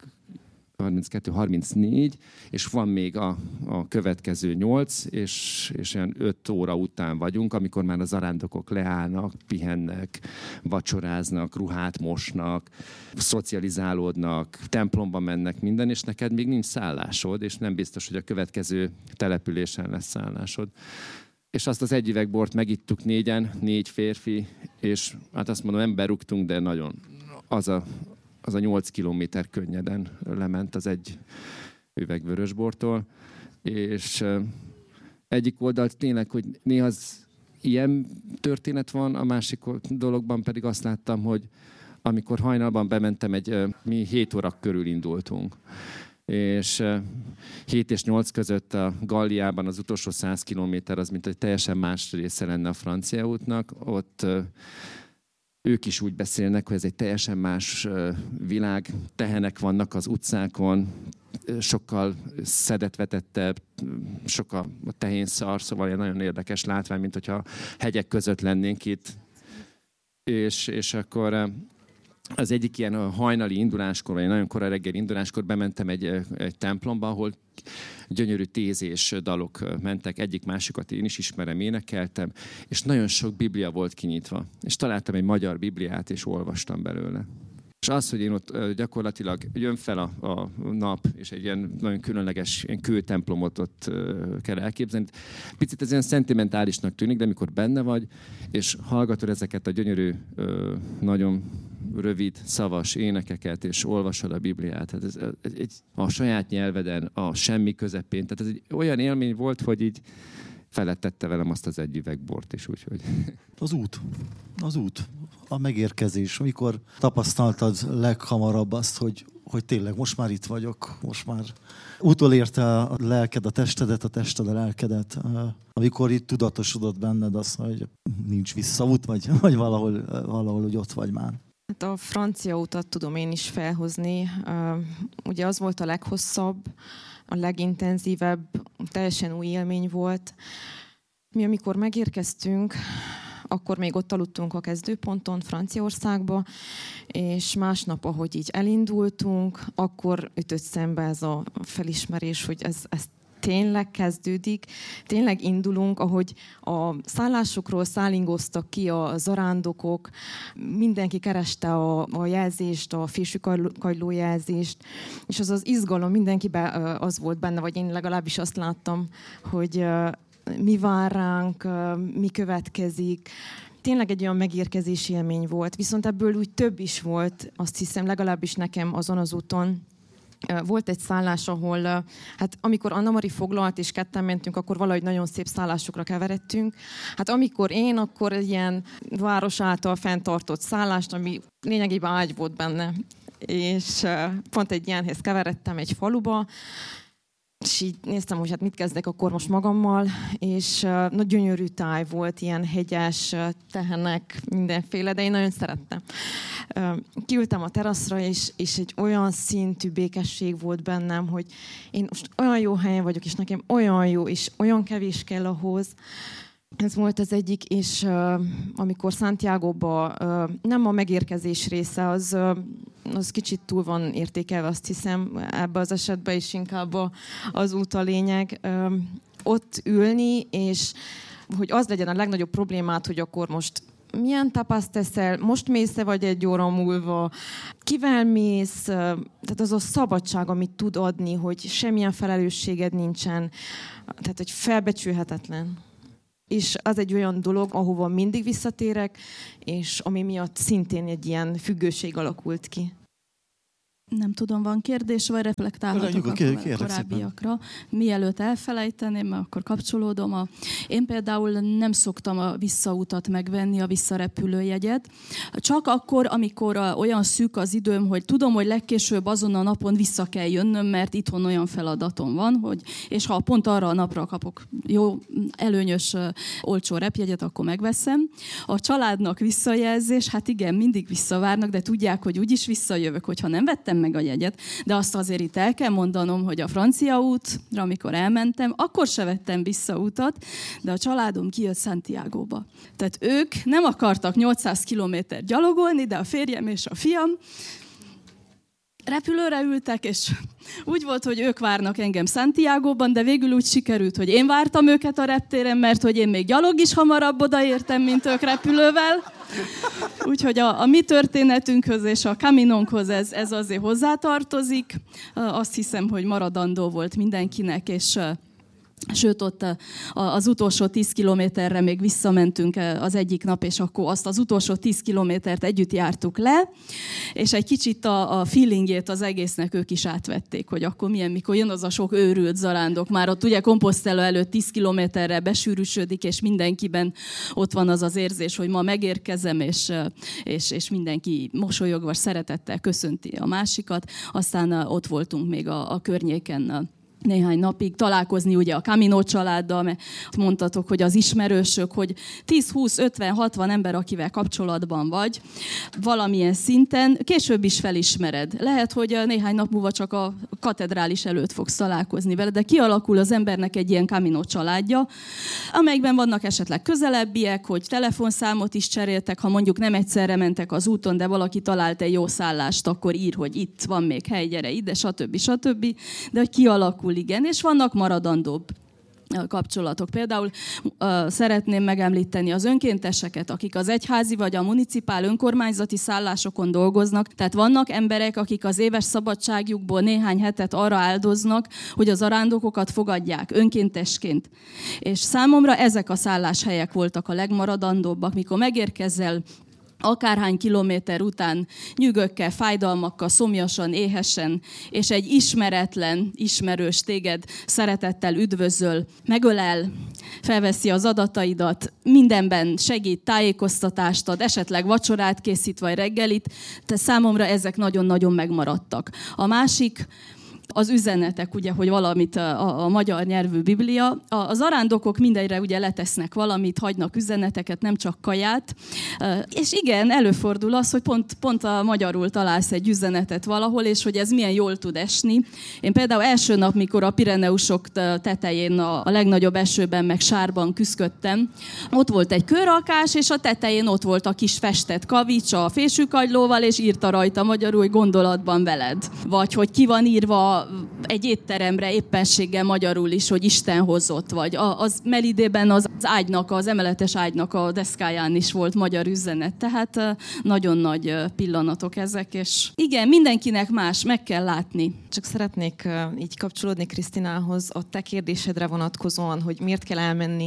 32-34, és van még a következő 8, és olyan 5 óra után vagyunk, amikor már a zarándokok leállnak, pihennek, vacsoráznak, ruhát mosnak, szocializálódnak, templomba mennek, minden, és neked még nincs szállásod, és nem biztos, hogy a következő településen lesz szállásod. És azt az egy üveg bort megittuk 4-en, 4 férfi, és hát azt mondom, nem berúgtunk, de nagyon az a 8 kilométer könnyeden lement az egy üveg vörösbortól. És egyik oldalt tényleg, hogy néha az ilyen történet van, a másik dologban pedig azt láttam, hogy amikor hajnalban bementem, mi 7 óra körül indultunk. És 7 és 8 között a Galliában az utolsó 100 kilométer az, mint egy teljesen más része lenne a francia útnak. Ott ők is úgy beszélnek, hogy ez egy teljesen más világ, tehenek vannak az utcákon, sokkal szedetvetettebb, sok a tehénszar, szóval egy nagyon érdekes látvány, mint hogyha hegyek között lennénk itt. És akkor az egyik ilyen hajnali induláskor, vagy nagyon korai reggeli induláskor bementem egy templomba, ahol gyönyörű tézés dalok mentek, egyik-másikat én is ismerem, énekeltem, és nagyon sok biblia volt kinyitva. És találtam egy magyar bibliát, és olvastam belőle. És az, hogy én ott gyakorlatilag jön fel a nap, és egy ilyen nagyon különleges ilyen kőtemplomot ott kell elképzelni. Picit ez ilyen szentimentálisnak tűnik, de amikor benne vagy, és hallgatod ezeket a gyönyörű, nagyon rövid, szavas énekeket, és olvasod a Bibliát. Hát ez a saját nyelveden, a semmi közepén. Tehát ez egy olyan élmény volt, hogy így felettette velem azt az egy üveg bort is, úgyhogy... Az út, a megérkezés, amikor tapasztaltad leghamarabb azt, hogy tényleg most már itt vagyok, most már utolérte a lelked a testedet, a tested a lelkedet, amikor itt tudatosodott benned az, hogy nincs visszaút, vagy valahol úgy ott vagy már. Hát a francia utat tudom én is felhozni. Ugye az volt a leghosszabb, a legintenzívebb, teljesen új élmény volt. Mi amikor megérkeztünk, akkor még ott aludtunk a kezdőponton, Franciaországba, és másnap, ahogy így elindultunk, akkor ütött szembe ez a felismerés, hogy ez tényleg kezdődik, tényleg indulunk, ahogy a szállásokról szállingoztak ki a zarándokok, mindenki kereste a jelzést, a fésűkagyló jelzést, és az izgalom mindenkiben az volt benne, vagy én legalábbis azt láttam, hogy mi vár ránk, mi következik. Tényleg egy olyan megérkezési élmény volt, viszont ebből úgy több is volt, azt hiszem, legalábbis nekem azon az úton. Volt egy szállás, ahol, hát amikor Anna Mari foglalt, és ketten mentünk, akkor valahogy nagyon szép szállásokra keveredtünk. Hát amikor én, akkor egy ilyen város által fenntartott szállást, ami lényegében ágy volt benne. És pont egy ilyenhez keveredtem egy faluba, És így néztem, hogy hát mit kezdek akkor most magammal, és nagy gyönyörű táj volt, ilyen hegyes, tehenek, mindenféle, de én nagyon szerettem. Kiültem a teraszra, és egy olyan szintű békesség volt bennem, hogy én most olyan jó helyen vagyok, és nekem olyan jó, és olyan kevés kell ahhoz. Ez volt az egyik, és amikor Santiagoba nem a megérkezés része, az kicsit túl van értékelve, azt hiszem, ebben az esetben is inkább az út a lényeg. Ott ülni, és hogy az legyen a legnagyobb problémát, hogy akkor most milyen tapaszt teszel, most mész-e vagy egy óra múlva, kivel mész, tehát az a szabadság, amit tud adni, hogy semmilyen felelősséged nincsen, tehát hogy felbecsülhetetlen. És az egy olyan dolog, ahova mindig visszatérek, és ami miatt szintén egy ilyen függőség alakult ki. Nem tudom, van kérdés, vagy reflektálhatok a korábbiakra. Mielőtt elfelejteném, mert akkor kapcsolódom. Én például nem szoktam a visszautat megvenni, a visszarepülőjegyet. Csak akkor, amikor olyan szűk az időm, hogy tudom, hogy legkésőbb azon a napon vissza kell jönnöm, mert itthon olyan feladatom van, és ha pont arra a napra kapok jó, előnyös, olcsó repjegyet, akkor megveszem. A családnak visszajelzés, hát igen, mindig visszavárnak, de tudják, hogy úgyis visszajövök, hogyha nem vettem meg a jegyet, de azt azért itt el kell mondanom, hogy a francia útra, amikor elmentem, akkor se vettem visszautat, de a családom kijött Santiagóba. Tehát ők nem akartak 800 kilométer gyalogolni, de a férjem és a fiam repülőre ültek, és úgy volt, hogy ők várnak engem Santiagóban, de végül úgy sikerült, hogy én vártam őket a reptéren, mert hogy én még gyalog is hamarabb odaértem, mint ők repülővel. Úgyhogy a mi történetünkhöz és a Caminónkhoz ez azért hozzátartozik. Azt hiszem, hogy maradandó volt mindenkinek, és sőt, ott az utolsó 10 kilométerre még visszamentünk az egyik nap, és akkor azt az utolsó 10 kilométert együtt jártuk le, és egy kicsit a feelingjét az egésznek ők is átvették, hogy akkor milyen, mikor jön az a sok őrült zarándok. Már ott ugye Compostela előtt 10 kilométerre besűrűsödik, és mindenkiben ott van az az érzés, hogy ma megérkezem, és mindenki mosolyogva, szeretettel köszönti a másikat. Aztán ott voltunk még a környéken néhány napig találkozni ugye a Camino családdal, mert mondtatok, hogy az ismerősök, hogy 10-20-50-60 ember, akivel kapcsolatban vagy, valamilyen szinten, később is felismered. Lehet, hogy néhány nap múlva csak a katedrális előtt fogsz találkozni vele, de kialakul az embernek egy ilyen Camino családja, amelyikben vannak esetleg közelebbiek, hogy telefonszámot is cseréltek, ha mondjuk nem egyszerre mentek az úton, de valaki talált egy jó szállást, akkor ír, hogy itt van még hely, gyere ide, stb. De hogy kialakul, igen, és vannak maradandóbb kapcsolatok. Például szeretném megemlíteni az önkénteseket, akik az egyházi vagy a municipál önkormányzati szállásokon dolgoznak. Tehát vannak emberek, akik az éves szabadságjukból néhány hetet arra áldoznak, hogy az zarándokokat fogadják önkéntesként. És számomra ezek a szálláshelyek voltak a legmaradandóbbak, mikor megérkezel akárhány kilométer után nyűgökkel, fájdalmakkal, szomjasan, éhesen, és egy ismeretlen ismerős téged szeretettel üdvözöl, megölel, felveszi az adataidat, mindenben segít, tájékoztatást ad, esetleg vacsorát készít, vagy reggelit, de számomra ezek nagyon-nagyon megmaradtak. A másik, az üzenetek, ugye, hogy valamit a magyar nyelvű Biblia. A zarándokok mindenre ugye letesznek valamit, hagynak üzeneteket, nem csak kaját. És igen, előfordul az, hogy pont a magyarul találsz egy üzenetet valahol, és hogy ez milyen jól tud esni. Én például első nap, mikor a Pireneusok tetején a legnagyobb esőben meg sárban küszködtem, ott volt egy kőrakás, és a tetején ott volt a kis festett kavics a fésűkagylóval, és írta rajta magyarul, hogy gondolatban veled. Vagy hogy ki van írva egy étteremre éppenséggel magyarul is, hogy Isten hozott, vagy az Melidében az ágynak, az emeletes ágynak a deszkáján is volt magyar üzenet. Tehát nagyon nagy pillanatok ezek, és igen, mindenkinek más, meg kell látni. Csak szeretnék így kapcsolódni Krisztinához a te kérdésedre vonatkozóan, hogy miért kell elmenni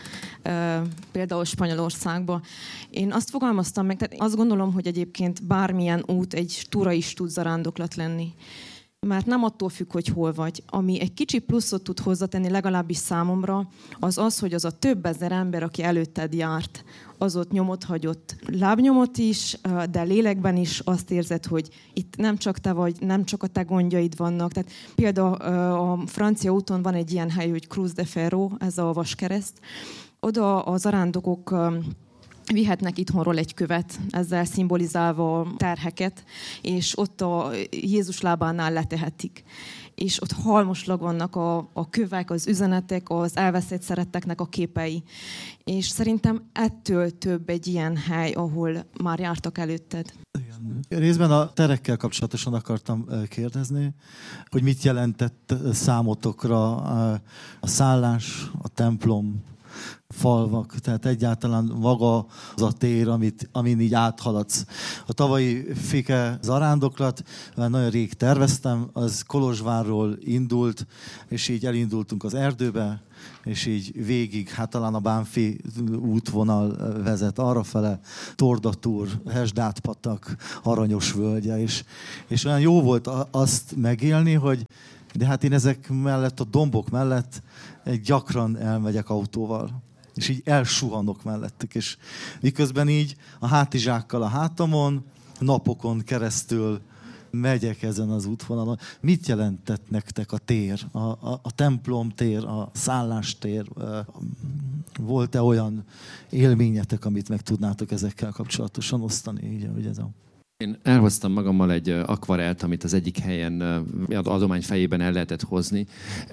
például Spanyolországba. Én azt fogalmaztam meg, tehát azt gondolom, hogy egyébként bármilyen út egy túra is tud zarándoklat lenni. mert nem attól függ, hogy hol vagy. Ami egy kicsi pluszot tud hozzátenni legalábbis számomra, az, hogy az a több ezer ember, aki előtted járt, az ott nyomot hagyott. Lábnyomot is, de lélekben is azt érzed, hogy itt nem csak te vagy, nem csak a te gondjaid vannak. Tehát például a francia úton van egy ilyen hely, hogy Cruz de Ferro, ez a vaskereszt. Oda a zarándokok vihetnek itthonról egy követ, ezzel szimbolizálva a terheket, és ott a Jézus lábánál letehetik. És ott halmoslag vannak a kövek, az üzenetek, az elveszett szeretteknek a képei. És szerintem ettől több egy ilyen hely, ahol már jártak előtted. Igen. Részben a terekkel kapcsolatosan akartam kérdezni, hogy mit jelentett számotokra a szállás, a templom, falvak, tehát egyáltalán maga az a tér, amin így áthaladsz. A tavalyi Fike zarándoklat, már nagyon rég terveztem, az Kolozsvárról indult, és így elindultunk az erdőbe, és így végig, hát talán a Bánfi útvonal vezet arrafele, Tordatúr, Hesdát-patak, Aranyos völgye, és olyan jó volt azt megélni, hogy de hát én ezek mellett, a dombok mellett gyakran elmegyek autóval. És így elsuhanok mellettük. És miközben így a hátizsákkal a hátamon, napokon keresztül megyek ezen az útvonalon. Mit jelentett nektek a tér, a templom tér, a szállástér? Volt-e olyan élményetek, amit meg tudnátok ezekkel kapcsolatosan osztani? Így, hogy ez a... Én elhoztam magammal egy akvarelt, amit az egyik helyen adomány fejében el lehetett hozni.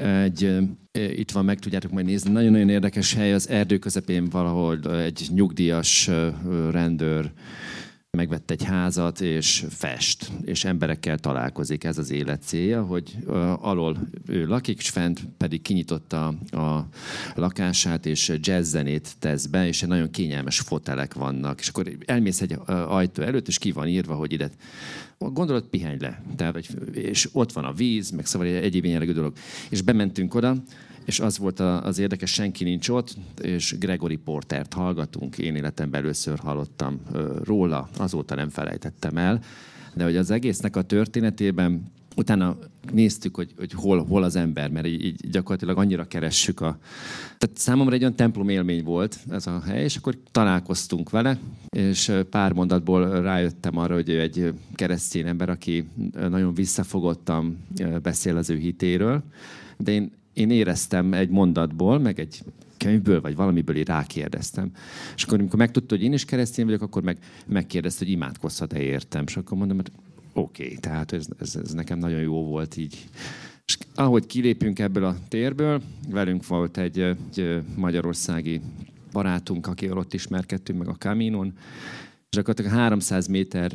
Itt van, meg tudjátok majd nézni. Nagyon-nagyon érdekes hely, az erdő közepén valahol egy nyugdíjas rendőr megvett egy házat, és fest, és emberekkel találkozik. Ez az élet célja, hogy alól ő lakik, és fent pedig kinyitotta a lakását, és jazzzenét tesz be, és nagyon kényelmes fotelek vannak. És akkor elmész egy ajtó előtt, és ki van írva, hogy ide gondolod, pihenj le. És ott van a víz, meg szóval egyéb jellegű dolog. És bementünk oda, és az volt az érdekes, senki nincs ott, és Gregory Portert hallgatunk. Én életemben először hallottam róla, azóta nem felejtettem el. De hogy az egésznek a történetében utána néztük, hogy hol az ember, mert így gyakorlatilag annyira keressük Tehát számomra egy olyan templom élmény volt ez a hely, és akkor találkoztunk vele, és pár mondatból rájöttem arra, hogy ő egy keresztény ember, aki nagyon visszafogottan beszél az ő hitéről, de én éreztem egy mondatból, meg egy könyvből, vagy valamiből így rákérdeztem. És akkor, amikor megtudta, hogy én is keresztény vagyok, akkor megkérdezte, hogy imádkozhat-e értem. És akkor mondom, hogy oké, tehát ez nekem nagyon jó volt így. És ahogy kilépünk ebből a térből, velünk volt egy magyarországi barátunk, akivel ott ismerkedtünk meg a Caminon, és akkor 300 méterre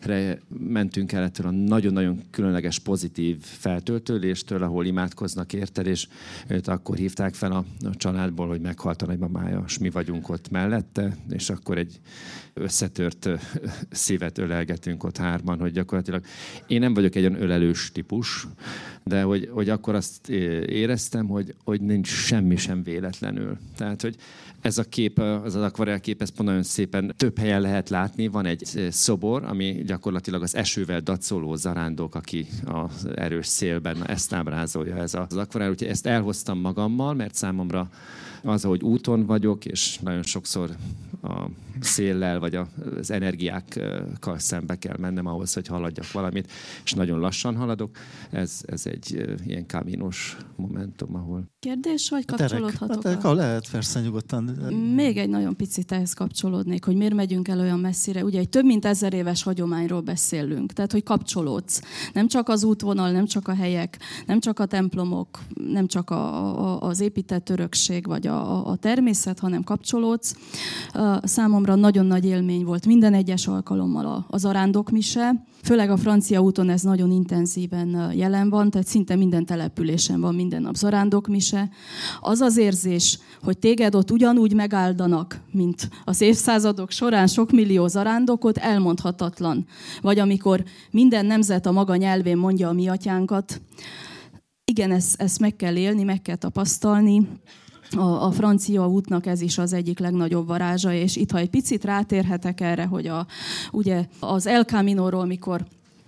mentünk el ettől a nagyon-nagyon különleges pozitív feltöltődéstől, ahol imádkoznak érted, és őt akkor hívták fel a családból, hogy meghalt a nagymamája, és mi vagyunk ott mellette, és akkor egy összetört szívet ölelgetünk ott hárman, hogy gyakorlatilag én nem vagyok egy olyan ölelős típus, de hogy akkor azt éreztem, hogy nincs semmi sem véletlenül. Tehát, hogy ez a kép, az akvarelkép, ezt nagyon szépen több helyen lehet látni. Van egy szobor, ami gyakorlatilag az esővel dacoló zarándok, aki az erős szélben ezt ábrázolja ez az akvarel. Úgyhogy ezt elhoztam magammal, mert számomra az, hogy úton vagyok, és nagyon sokszor a széllel, vagy az energiákkal szembe kell mennem ahhoz, hogy haladjak valamit, és nagyon lassan haladok. Ez egy ilyen kaminos momentum, ahol... Kérdés, vagy kapcsolódhatok? Lehet, persze, nyugodtan. Még egy nagyon picit ehhez kapcsolódnék, hogy miért megyünk el olyan messzire. Ugye egy több mint 1000 éves hagyományról beszélünk, tehát hogy kapcsolódsz. Nem csak az útvonal, nem csak a helyek, nem csak a templomok, nem csak az épített örökség, vagy a természet, hanem kapcsolódsz. Számomra nagyon nagy élmény volt minden egyes alkalommal a zarándokmise. Főleg a francia úton ez nagyon intenzíven jelen van, tehát szinte minden településen van minden nap zarándokmise. Az az érzés, hogy téged ott ugyanúgy megáldanak, mint az évszázadok során sok millió zarándokot, elmondhatatlan. Vagy amikor minden nemzet a maga nyelvén mondja a mi atyánkat. Igen, ezt meg kell élni, meg kell tapasztalni. A francia útnak ez is az egyik legnagyobb varázsa, és itt, ha egy picit rátérhetek erre, hogy ugye az El Caminóról, mikor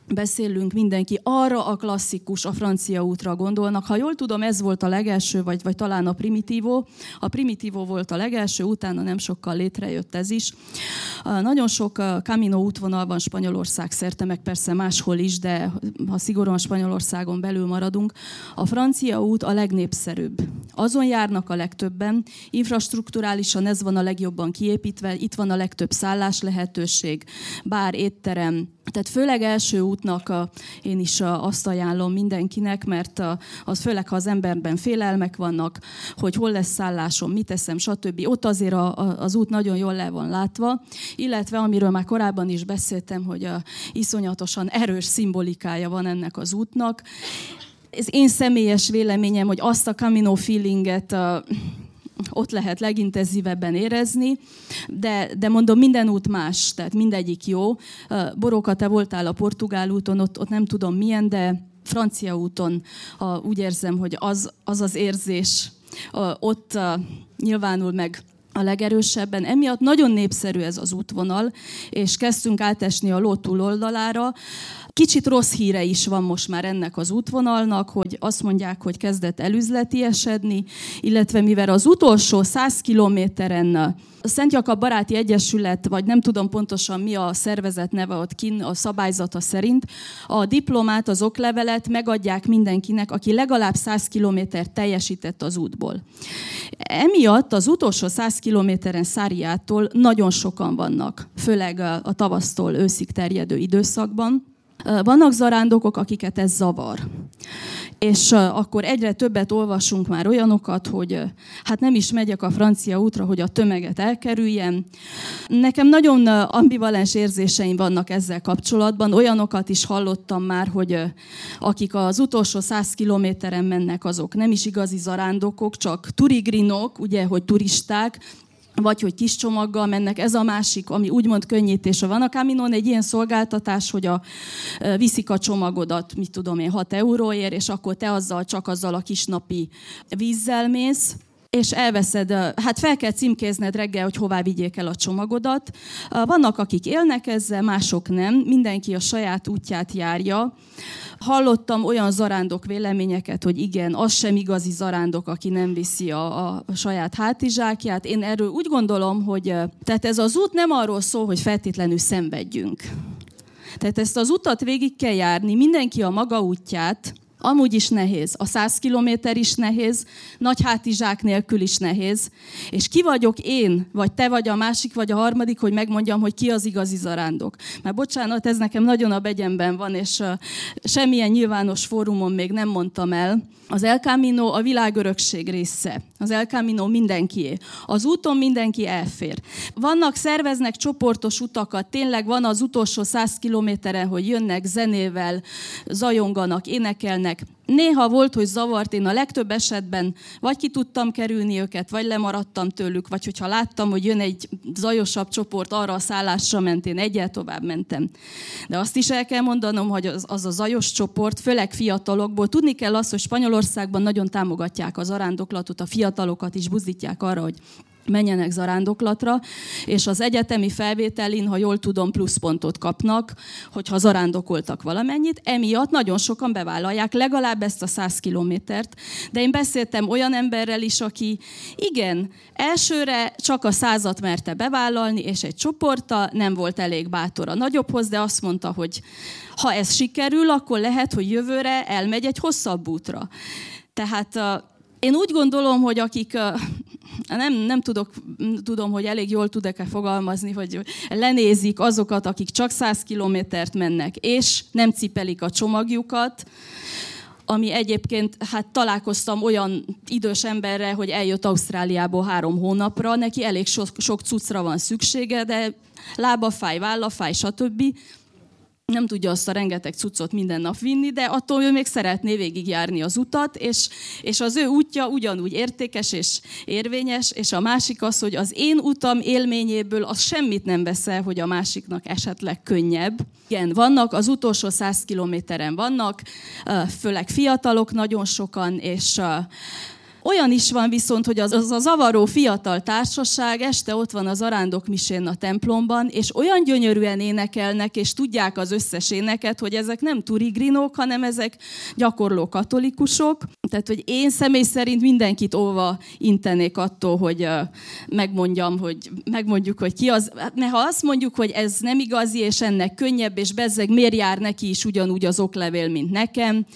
beszélünk, mindenki arra a klasszikus, a francia útra gondolnak. Ha jól tudom, ez volt a legelső, vagy talán a Primitivo. A Primitivo volt a legelső, utána nem sokkal létrejött ez is. Nagyon sok Camino útvonal van Spanyolország szerte, meg persze máshol is, de ha szigorúan Spanyolországon belül maradunk, a francia út a legnépszerűbb. Azon járnak a legtöbben, infrastrukturálisan ez van a legjobban kiépítve, itt van a legtöbb szállás lehetőség, bár, étterem. Tehát főleg első útnak én is azt ajánlom mindenkinek, mert az főleg, ha az emberben félelmek vannak, hogy hol lesz szállásom, mit teszem, stb. Ott azért az út nagyon jól le van látva, illetve amiről már korábban is beszéltem, hogy iszonyatosan erős szimbolikája van ennek az útnak. Ez én személyes véleményem, hogy azt a Camino feelinget ott lehet legintenzívebben érezni, de mondom, minden út más, tehát mindegyik jó. Boróka, te voltál a portugál úton, ott nem tudom milyen, de francia úton úgy érzem, hogy az érzés ott nyilvánul meg a legerősebben. Emiatt nagyon népszerű ez az útvonal, és kezdtünk átesni a ló túloldalára. Kicsit rossz híre is van most már ennek az útvonalnak, hogy azt mondják, hogy kezdett elüzletiesedni, illetve mivel az utolsó 100 kilométeren a Szent Jakab Baráti Egyesület, vagy nem tudom pontosan mi a szervezet neve ott kint, a szabályzata szerint, a diplomát, az oklevelet megadják mindenkinek, aki legalább 100 kilométert teljesített az útból. Emiatt az utolsó 100 kilométeren Száriától nagyon sokan vannak, főleg a tavasztól őszig terjedő időszakban. Vannak zarándokok, akiket ez zavar. És akkor egyre többet olvasunk már olyanokat, hogy hát nem is megyek a francia útra, hogy a tömeget elkerüljem. Nekem nagyon ambivalens érzéseim vannak ezzel kapcsolatban. Olyanokat is hallottam már, hogy akik az utolsó 100 kilométeren mennek, azok nem is igazi zarándokok, csak turigrinok, ugye, hogy turisták, vagy hogy kis csomaggal mennek. Ez a másik, ami úgymond könnyítése van. A Caminon egy ilyen szolgáltatás, hogy viszik a csomagodat, mit tudom én, 6 euróért, és akkor te csak azzal a kis napi vízzel mész, és elveszed, hát fel kell címkézned reggel, hogy hová vigyék el a csomagodat. Vannak, akik élnek ezzel, mások nem. Mindenki a saját útját járja. Hallottam olyan zarándok véleményeket, hogy igen, az sem igazi zarándok, aki nem viszi a saját hátizsákját. Én erről úgy gondolom, hogy tehát ez az út nem arról szól, hogy feltétlenül szenvedjünk. Tehát ezt az utat végig kell járni, mindenki a maga útját. Amúgy is nehéz. A 100 kilométer is nehéz, nagy hátizsák nélkül is nehéz. És ki vagyok én, vagy te vagy a másik, vagy a harmadik, hogy megmondjam, hogy ki az igazi zarándok. Már bocsánat, ez nekem nagyon a begyemben van, és semmilyen nyilvános fórumon még nem mondtam el. Az El Camino a világörökség része. Az El Camino mindenkié. Az úton mindenki elfér. Szerveznek csoportos utakat, tényleg van az utolsó 100 kilométeren, hogy jönnek zenével, zajonganak, énekelnek. Néha volt, hogy zavart, én a legtöbb esetben vagy ki tudtam kerülni őket, vagy lemaradtam tőlük, vagy hogyha láttam, hogy jön egy zajosabb csoport, arra a szállásra ment, én egyel tovább mentem. De azt is el kell mondanom, hogy az a zajos csoport, főleg fiatalokból, tudni kell azt, hogy Spanyolországban nagyon támogatják az zarándoklatot, a fiatalokat is buzdítják arra, hogy menjenek zarándoklatra, és az egyetemi felvételin, ha jól tudom, pluszpontot kapnak, hogyha zarándokoltak valamennyit. Emiatt nagyon sokan bevállalják legalább ezt a 100 kilométert. De én beszéltem olyan emberrel is, aki igen, elsőre csak a 100-at merte bevállalni, és egy csoporttal nem volt elég bátor a nagyobbhoz, de azt mondta, hogy ha ez sikerül, akkor lehet, hogy jövőre elmegy egy hosszabb útra. Tehát én úgy gondolom, hogy akik nem tudom, hogy elég jól tudok-e fogalmazni, hogy lenézik azokat, akik csak 100 kilométert mennek, és nem cipelik a csomagjukat, ami egyébként, hát találkoztam olyan idős emberre, hogy eljött Ausztráliából 3 hónapra, neki elég sok cuccra van szüksége, de lába fáj, válla fáj, stb. Nem tudja azt a rengeteg cuccot minden nap vinni, de attól ő még szeretné végigjárni az utat, és az ő útja ugyanúgy értékes és érvényes, és a másik az, hogy az én utam élményéből az semmit nem vesz el, hogy a másiknak esetleg könnyebb. Igen, vannak, az utolsó 100 kilométeren vannak, főleg fiatalok nagyon sokan, és Olyan is van viszont, hogy az a zavaró fiatal társaság este ott van az arándokmisén a templomban, és olyan gyönyörűen énekelnek, és tudják az összes éneket, hogy ezek nem turigrinók, hanem ezek gyakorló katolikusok. Tehát, hogy én személy szerint mindenkit óva intenék attól, hogy megmondjuk, hogy ki az. Mert ha azt mondjuk, hogy ez nem igazi, és ennek könnyebb, és bezzeg miért jár neki is ugyanúgy az oklevél, mint nekem.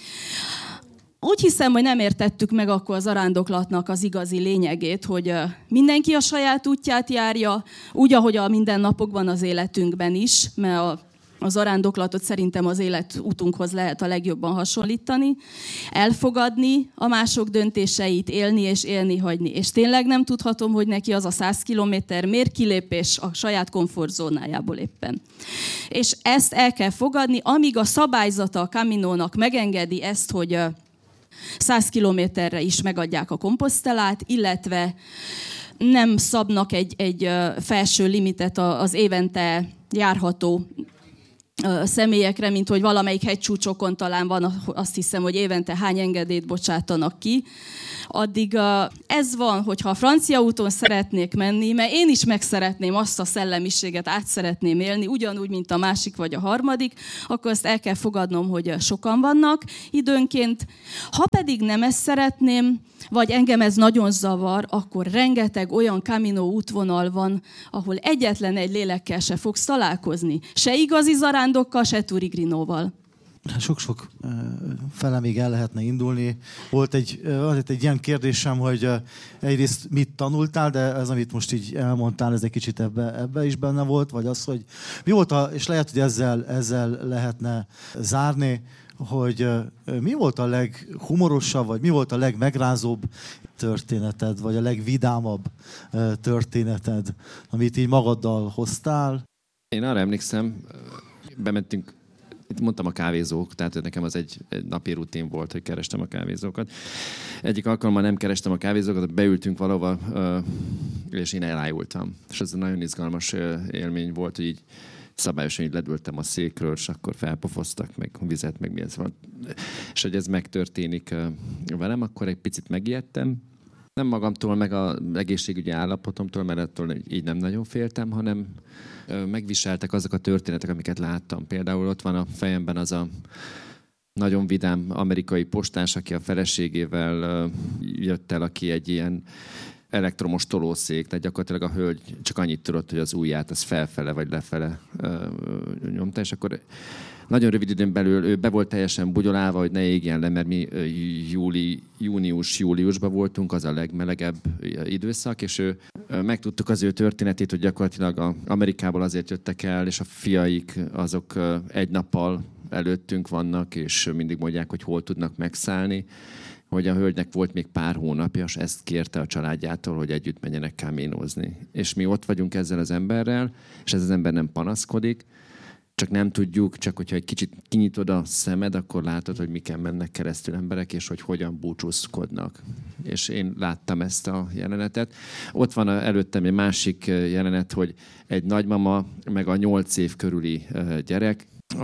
Úgy hiszem, hogy nem értettük meg akkor az arándoklatnak az igazi lényegét, hogy mindenki a saját útját járja, úgy, ahogy a mindennapokban az életünkben is, mert az arándoklatot szerintem az életútunkhoz lehet a legjobban hasonlítani, elfogadni a mások döntéseit, élni és élni hagyni. És tényleg nem tudhatom, hogy neki az a 100 kilométer miért kilépés a saját komfortzónájából éppen. És ezt el kell fogadni, amíg a szabályzata a Caminónak megengedi ezt, hogy 100 kilométerre is megadják a komposztelát, illetve nem szabnak egy felső limitet az évente járható személyekre, mint hogy valamelyik hegycsúcsokon talán van, azt hiszem, hogy évente hány engedélyt bocsátanak ki. Addig ez van, hogyha a francia úton szeretnék menni, mert én is meg szeretném azt a szellemiséget, át szeretném élni, ugyanúgy, mint a másik vagy a harmadik, akkor ezt el kell fogadnom, hogy sokan vannak időnként. Ha pedig nem ezt szeretném, vagy engem ez nagyon zavar, akkor rengeteg olyan Camino útvonal van, ahol egyetlen egy lélekkel se fogsz találkozni. Se igazi zarándokkal, se turigrinóval. Sok-sok fele még el lehetne indulni. Volt egy ilyen kérdésem, hogy egyrészt mit tanultál, de ez, amit most így elmondtál, ez egy kicsit ebbe is benne volt, vagy az, hogy mi volt, és lehet, hogy ezzel lehetne zárni, hogy mi volt a leghumorosabb, vagy mi volt a legmegrázóbb történeted, vagy a legvidámabb történeted, amit így magaddal hoztál? Én arra emlékszem, bementünk, itt mondtam a kávézók, tehát nekem az egy napi rutin volt, hogy kerestem a kávézókat. Egyik alkalommal nem kerestem a kávézókat, beültünk valahova, és én elájultam. És ez egy nagyon izgalmas élmény volt, hogy így szabályosan így ledültem a székről, és akkor felpofoztak, meg vizet, meg mi ez van. És hogy ez megtörténik velem, akkor egy picit megijedtem. Nem magamtól, meg az egészségügyi állapotomtól, mert attól így nem nagyon féltem, hanem megviseltek azok a történetek, amiket láttam. Például ott van a fejemben az a nagyon vidám amerikai postás, aki a feleségével jött el, aki egy ilyen elektromos tolószék, tehát gyakorlatilag a hölgy csak annyit tudott, hogy az ujját az felfele vagy lefele nyomta, és akkor nagyon rövid időn belül ő be volt teljesen bugyolálva, hogy ne égjen le, mert mi június-júliusban voltunk, az a legmelegebb időszak, és megtudtuk az ő történetét, hogy gyakorlatilag Amerikából azért jöttek el, és a fiaik azok egy nappal előttünk vannak, és mindig mondják, hogy hol tudnak megszállni, hogy a hölgynek volt még pár hónapja, és ezt kérte a családjától, hogy együtt menjenek káménozni. És mi ott vagyunk ezzel az emberrel, és ez az ember nem panaszkodik, csak nem tudjuk, csak hogyha egy kicsit kinyitod a szemed, akkor látod, hogy miken mennek keresztül emberek, és hogy hogyan búcsúzkodnak. És én láttam ezt a jelenetet. Ott van előttem egy másik jelenet, hogy egy nagymama, meg a 8 év körüli gyerek,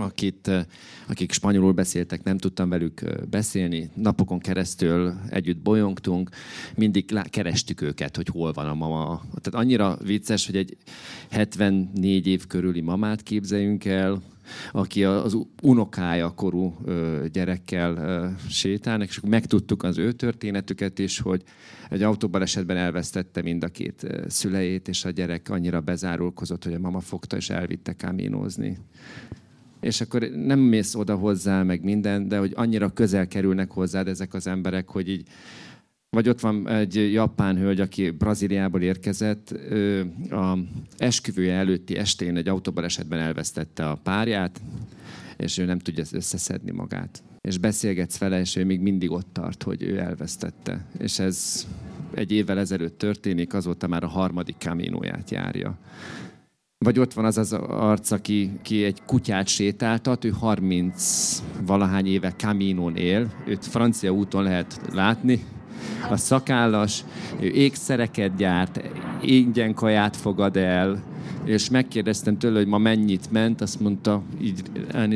akik spanyolul beszéltek, nem tudtam velük beszélni. Napokon keresztül együtt bolyongtunk, mindig kerestük őket, hogy hol van a mama. Tehát annyira vicces, hogy egy 74 év körüli mamát képzeljünk el, aki az unokája korú gyerekkel sétálnak, és megtudtuk az ő történetüket is, hogy egy autóbalesetben elvesztette mind a két szüleit, és a gyerek annyira bezárulkozott, hogy a mama fogta és elvitte káminozni. És akkor nem mész oda hozzá, meg minden, de hogy annyira közel kerülnek hozzád ezek az emberek, hogy így... Vagy ott van egy japán hölgy, aki Brazíliából érkezett, a esküvője előtti estén egy autóbalesetben elvesztette a párját, és ő nem tudja összeszedni magát. És beszélgetsz vele, és ő még mindig ott tart, hogy ő elvesztette. És ez egy évvel ezelőtt történik, azóta már a 3. káminóját járja. Vagy ott van az az arc, aki egy kutyát sétáltat, ő 30-valahány éve Caminón él, őt francia úton lehet látni, a szakállas, ő ékszereket gyárt, ingyen kaját fogad el, és megkérdeztem tőle, hogy ma mennyit ment, azt mondta, így elnézett,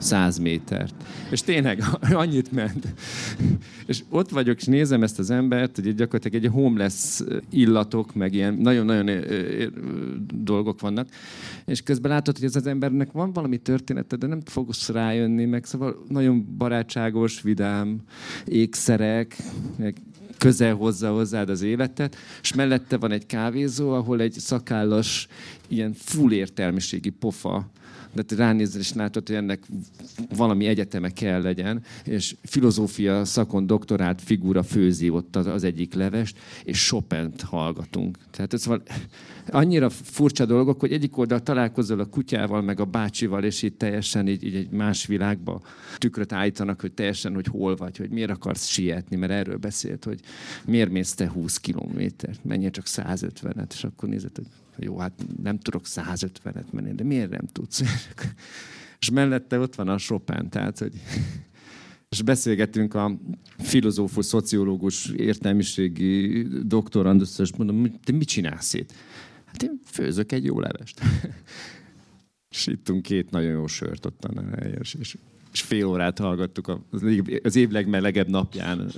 100 métert. És tényleg annyit ment. És ott vagyok, és nézem ezt az embert, hogy gyakorlatilag egy homeless illatok, meg ilyen nagyon-nagyon dolgok vannak. És közben látod, hogy ez az embernek van valami története, de nem fogsz rájönni, meg szóval nagyon barátságos, vidám, ékszerek, meg közel hozza hozzád az életet, és mellette van egy kávézó, ahol egy szakállas, ilyen full értelmiségi pofa, de te ránézel, és látod, hogy ennek valami egyeteme kell legyen, és filozófia szakon doktorált figura főzi ott az egyik levest, és Chopint hallgatunk. Tehát ez van annyira furcsa dolgok, hogy egyik oldal találkozol a kutyával, meg a bácsival, és így teljesen így egy más világba tükröt állítanak, hogy teljesen, hogy hol vagy, hogy miért akarsz sietni, mert erről beszélt, hogy miért mész te 20 kilométert, menjél csak 150-et, és akkor nézed, hogy jó, hát nem tudok 150-et menni, de miért nem tudsz? És mellette ott van a Chopin, tehát, hogy... És beszélgetünk a filozófus, szociológus, értelmiségi doktorandusszal, és mondom, te mit csinálsz itt? Hát én főzök egy jó levest. És ittunk 2 nagyon jó sört ottan, és fél órát hallgattuk az év legmelegebb napján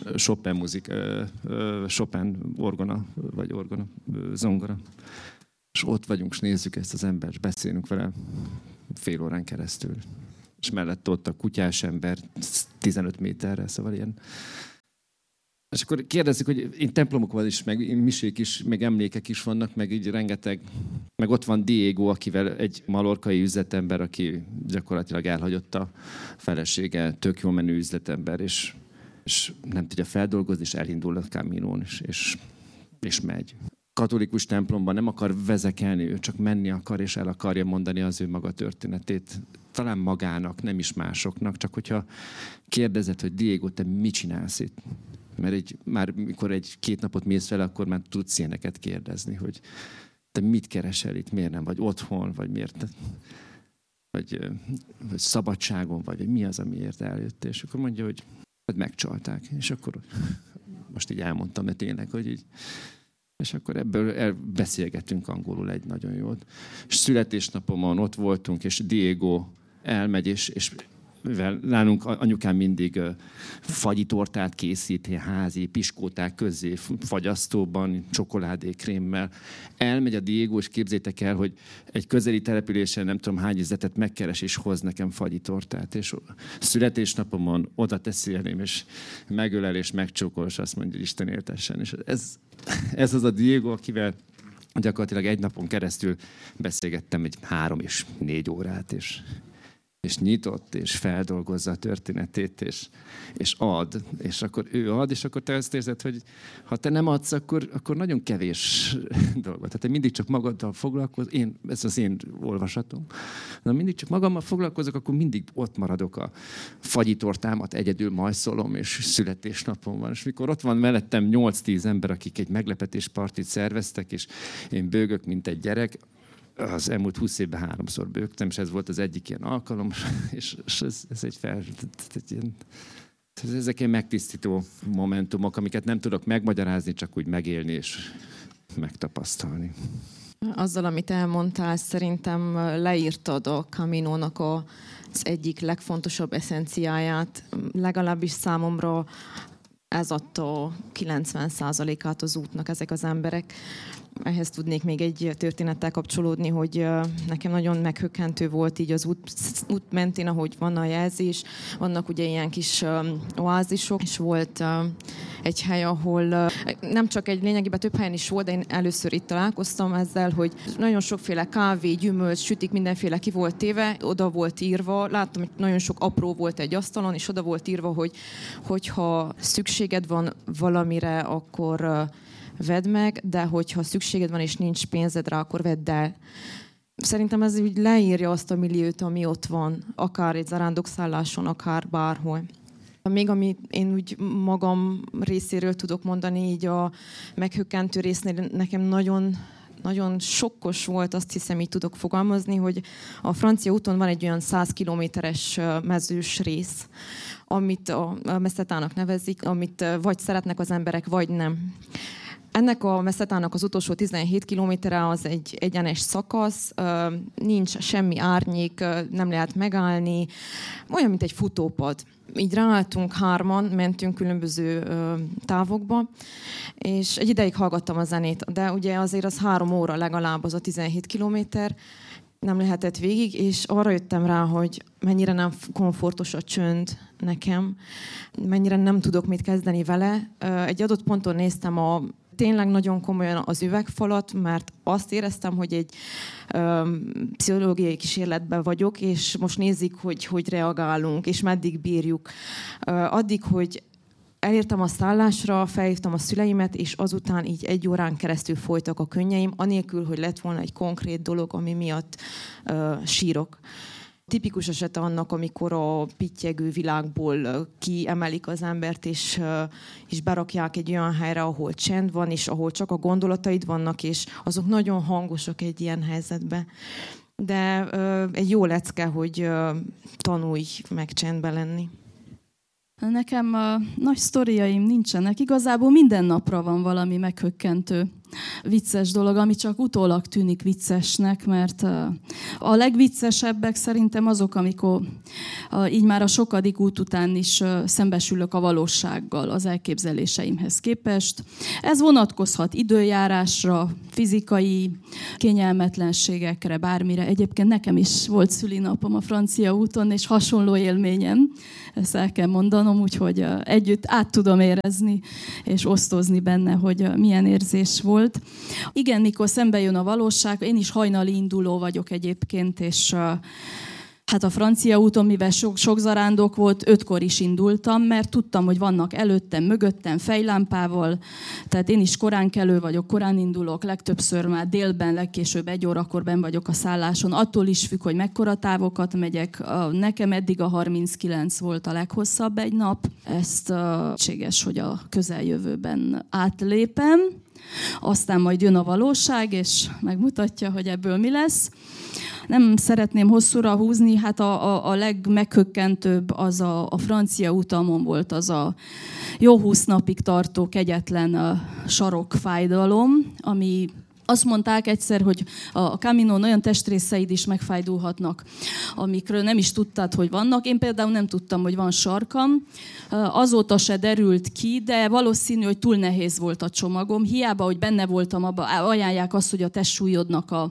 Chopin orgona, vagy orgona, zongora. És ott vagyunk, és nézzük ezt az embert, és beszélünk vele fél órán keresztül. És mellett ott a kutyás ember 15 méterre, szóval ilyen. És akkor kérdezzük, hogy én templomokban is, meg misék is, meg emlékek is vannak, meg így rengeteg. Meg ott van Diego, akivel egy mallorcai üzletember, aki gyakorlatilag elhagyott a felesége, tök jól menő üzletember, és nem tudja feldolgozni, és elindul a Caminón, és megy. Katolikus templomban nem akar vezekelni, ő csak menni akar, és el akarja mondani az ő maga történetét. Talán magának, nem is másoknak, csak hogyha kérdezed, hogy Diego, te mit csinálsz itt? Mert már mikor 1-2 napot mész vele, akkor már tudsz ilyeneket kérdezni, hogy te mit keresel itt, miért nem vagy otthon, vagy miért, vagy szabadságon, vagy mi az, amiért eljött. És akkor mondja, hogy megcsalták. És akkor most így elmondtam, de tényleg, hogy így. És akkor ebből beszélgettünk angolul egy nagyon jót. És születésnapomon ott voltunk, és Diego elmegy, és mivel nálunk anyukám mindig fagyitortát készít, házi piskóták közé, fagyasztóban, csokoládékrémmel. Elmegy a Diego, és képzétek el, hogy egy közeli településen nem tudom hány üzletet megkeres, és hoz nekem fagyitortát. És születésnapomon oda teszi elém, és megölel, és megcsókol, és azt mondja, hogy Isten éltessen. És ez az a Diego, akivel gyakorlatilag egy napon keresztül beszélgettem egy 3 és 4 órát, és nyitott, és feldolgozza a történetét, és ad. És akkor ő ad, és akkor te azt érzed, hogy ha te nem adsz, akkor nagyon kevés dolgot. Tehát te mindig csak magaddal foglalkozol, ez az én olvasatom. Na, mindig csak magammal foglalkozok, akkor mindig ott maradok a fagyitortámat, egyedül majszolom, és születésnapom van. És mikor ott van mellettem 8-10 ember, akik egy meglepetéspartit szerveztek, és én bőgök, mint egy gyerek, az elmúlt 20 évben 3-szor bőgtem, és ez volt az egyik ilyen alkalom, és ez egy ezek ilyen megtisztító momentumok, amiket nem tudok megmagyarázni, csak úgy megélni és megtapasztalni. Azzal, amit elmondtál, szerintem leírtad a Caminónak az egyik legfontosabb eszenciáját, legalábbis számomra ez adta 90%-át az útnak ezek az emberek. Ehhez tudnék még egy történettel kapcsolódni, hogy nekem nagyon meghökkentő volt így az út mentén, ahogy van a jelzés. Vannak ugye ilyen kis oázisok, és volt egy hely, ahol nem csak egy lényegében több helyen is volt, de én először itt találkoztam ezzel, hogy nagyon sokféle kávé, gyümölcs, sütik, mindenféle ki volt téve, oda volt írva, láttam, hogy nagyon sok apró volt egy asztalon, és oda volt írva, hogy ha szükséged van valamire, akkor vedd meg, de hogyha szükséged van és nincs pénzed rá, akkor vedd el. Szerintem ez úgy leírja azt a milliót, ami ott van, akár egy zarándokszálláson, akár bárhol. Még amit én úgy magam részéről tudok mondani, így a meghökkentő résznél nekem nagyon sokkos volt, azt hiszem, így tudok fogalmazni, hogy a francia úton van egy olyan 100 kilométeres mezős rész, amit a meszetának nevezik, amit vagy szeretnek az emberek, vagy nem. Ennek a Mesetának az utolsó 17 kilométere az egy egyenes szakasz, nincs semmi árnyék, nem lehet megállni, olyan, mint egy futópad. Így ráálltunk hárman, mentünk különböző távokba, és egy ideig hallgattam a zenét, de ugye azért az 3 óra legalább az a 17 kilométer, nem lehetett végig, és arra jöttem rá, hogy mennyire nem komfortos a csönd nekem, mennyire nem tudok mit kezdeni vele. Egy adott ponton néztem tényleg nagyon komolyan az üvegfalat, mert azt éreztem, hogy egy pszichológiai kísérletben vagyok, és most nézzük, hogy reagálunk, és meddig bírjuk. Addig, hogy elértem a szállásra, felhívtam a szüleimet, és azután így 1 órán keresztül folytak a könnyeim, anélkül, hogy lett volna egy konkrét dolog, ami miatt sírok. Tipikus eset annak, amikor a pittyegő világból kiemelik az embert, és berakják egy olyan helyre, ahol csend van, és ahol csak a gondolataid vannak, és azok nagyon hangosak egy ilyen helyzetben. De egy jó lecke, hogy tanulj meg csendben lenni. Nekem nagy sztoriaim nincsenek. Igazából minden napra van valami meghökkentő, vicces dolog, ami csak utólag tűnik viccesnek, mert a legviccesebbek szerintem azok, amikor így már a sokadik út után is szembesülök a valósággal az elképzeléseimhez képest. Ez vonatkozhat időjárásra, fizikai kényelmetlenségekre, bármire. Egyébként nekem is volt szülinapom a francia úton, és hasonló élményem, ezt el kell mondanom, úgyhogy együtt át tudom érezni, és osztozni benne, hogy milyen érzés volt. Igen, mikor szembe jön a valóság, én is hajnali induló vagyok egyébként, és hát a francia úton, mivel sok zarándok volt, 5-kor is indultam, mert tudtam, hogy vannak előttem, mögöttem fejlámpával, tehát én is korán kelő vagyok, korán indulok, legtöbbször már délben, legkésőbb 1 órakor benn vagyok a szálláson, attól is függ, hogy mekkora távokat megyek. Nekem eddig a 39 volt a leghosszabb egy nap, ezt lehetséges, hogy a közeljövőben átlépem. Aztán majd jön a valóság, és megmutatja, hogy ebből mi lesz. Nem szeretném hosszúra húzni, hát a legmeghökkentőbb az a francia utamon volt, az a jó 20 napig tartó kegyetlen sarokfájdalom, ami azt mondták egyszer, hogy a Caminón olyan testrészeid is megfájdulhatnak, amikről nem is tudtad, hogy vannak. Én például nem tudtam, hogy van sarkam. Azóta se derült ki, de valószínű, hogy túl nehéz volt a csomagom. Hiába, hogy benne voltam, abba ajánlják azt, hogy a testsúlyodnak a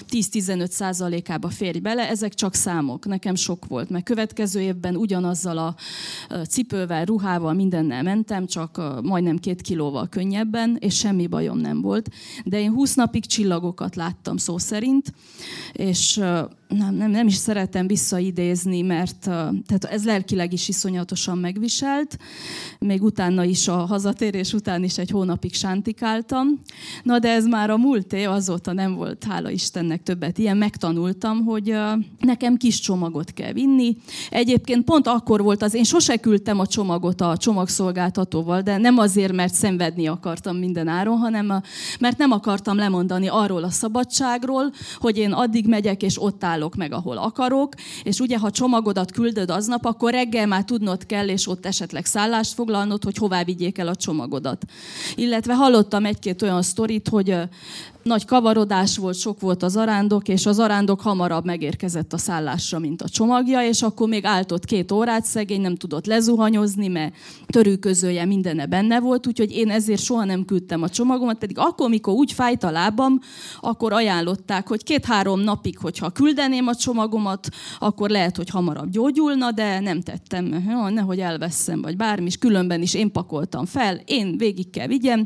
10-15%-ába férj bele. Ezek csak számok. Nekem sok volt, mert következő évben ugyanazzal a cipővel, ruhával, mindennel mentem, csak majdnem 2 kilóval könnyebben, és semmi bajom nem volt. De én 20 napig csillagokat láttam szó szerint, és nem is szeretem visszaidézni, mert tehát ez lelkileg is iszonyatosan megviselt. Még utána is, a hazatérés után is 1 hónapig sántikáltam. Na de ez már a múlté, azóta nem volt, hála Istennek többet ilyen. Megtanultam, hogy nekem kis csomagot kell vinni. Egyébként pont akkor volt én sose küldtem a csomagot a csomagszolgáltatóval, de nem azért, mert szenvedni akartam minden áron, hanem mert nem akartam lemondani arról a szabadságról, hogy én addig megyek, és ott állok meg, ahol akarok, és ugye, ha csomagodat küldöd aznap, akkor reggel már tudnod kell, és ott esetleg szállást foglalnod, hogy hová vigyék el a csomagodat. Illetve hallottam 1-2 olyan sztorit, hogy nagy kavarodás volt, sok volt a zarándok, és a zarándok hamarabb megérkezett a szállásra, mint a csomagja, és akkor még állt ott 2 órát, szegény, nem tudott lezuhanyozni, mert törőközője mindene benne volt, úgyhogy én ezért soha nem küldtem a csomagomat, pedig akkor, mikor úgy fájt a lábam, akkor ajánlották, hogy 2-3 napig, hogyha küldeném a csomagomat, akkor lehet, hogy hamarabb gyógyulna, de nem tettem, nehogy elveszem, vagy bármi, és különben is én pakoltam fel, én végig kell vigyem,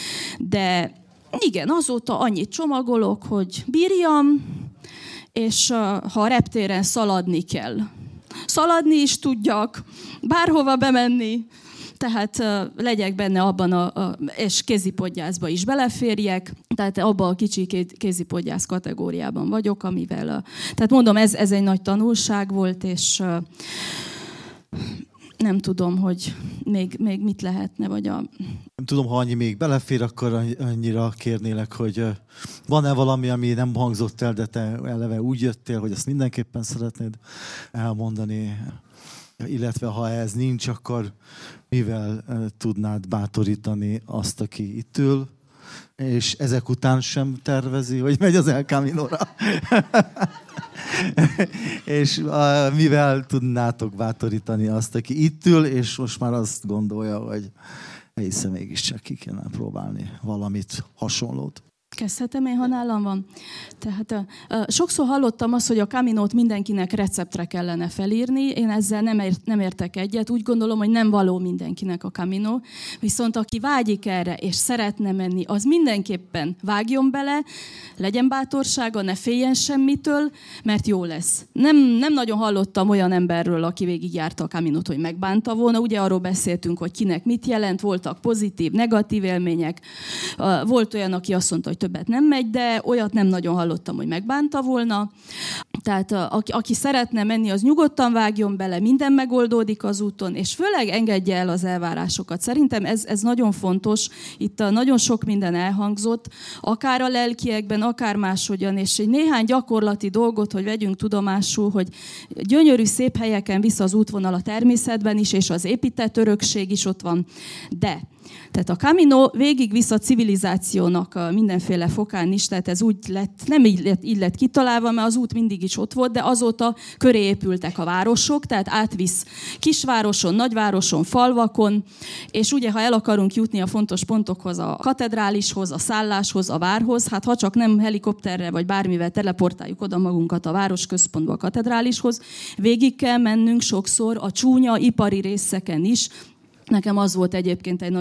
de igen, azóta annyit csomagolok, hogy bírjam, és ha a reptéren szaladni kell. Szaladni is tudjak, bárhova bemenni, tehát legyek benne abban és kézipodgyászba is beleférjek, tehát abban a kicsi kézipodgyász kategóriában vagyok, amivel, tehát mondom, ez egy nagy tanulság volt, és nem tudom, hogy még mit lehetne, vagy Nem tudom, ha annyi még belefér, akkor annyira kérnélek, hogy van-e valami, ami nem hangzott el, de te eleve úgy jöttél, hogy ezt mindenképpen szeretnéd elmondani, illetve ha ez nincs, akkor mivel tudnád bátorítani azt, aki itt ül, és ezek után sem tervezi, hogy megy az El Caminóra. És mivel tudnátok bátorítani azt, aki itt ül, és most már azt gondolja, hogy hiszen mégiscsak ki kellene próbálni valamit hasonlót. Kezdhetem én, ha nálam van. Tehát sokszor hallottam azt, hogy a Caminót mindenkinek receptre kellene felírni. Én ezzel nem értek egyet. Úgy gondolom, hogy nem való mindenkinek a Camino. Viszont aki vágyik erre, és szeretne menni, az mindenképpen vágjon bele, legyen bátorsága, ne féljen semmitől, mert jó lesz. Nem nagyon hallottam olyan emberről, aki végigjárta a Caminót, hogy megbánta volna. Ugye arról beszéltünk, hogy kinek mit jelent, voltak pozitív, negatív élmények. Volt olyan, aki azt mondta, hogy többet nem megy, de olyat nem nagyon hallottam, hogy megbánta volna. Tehát aki szeretne menni, az nyugodtan vágjon bele, minden megoldódik az úton, és főleg engedje el az elvárásokat. Szerintem ez nagyon fontos. Itt nagyon sok minden elhangzott, akár a lelkiekben, akár máshogyan, és egy néhány gyakorlati dolgot, hogy vegyünk tudomásul, hogy gyönyörű, szép helyeken visz az útvonal a természetben is, és az épített örökség is ott van. De tehát a Camino végigvisz a civilizációnak mindenféle fokán is, tehát ez úgy lett, nem így lett kitalálva, mert az út mindig is ott volt, de azóta köré épültek a városok, tehát átvisz kisvároson, nagyvároson, falvakon, és ugye, ha el akarunk jutni a fontos pontokhoz, a katedrálishoz, a szálláshoz, a várhoz, hát ha csak nem helikopterre vagy bármivel teleportáljuk oda magunkat a városközpontba, a katedrálishoz, végig kell mennünk sokszor a csúnya ipari részeken is. Nekem az volt egyébként egy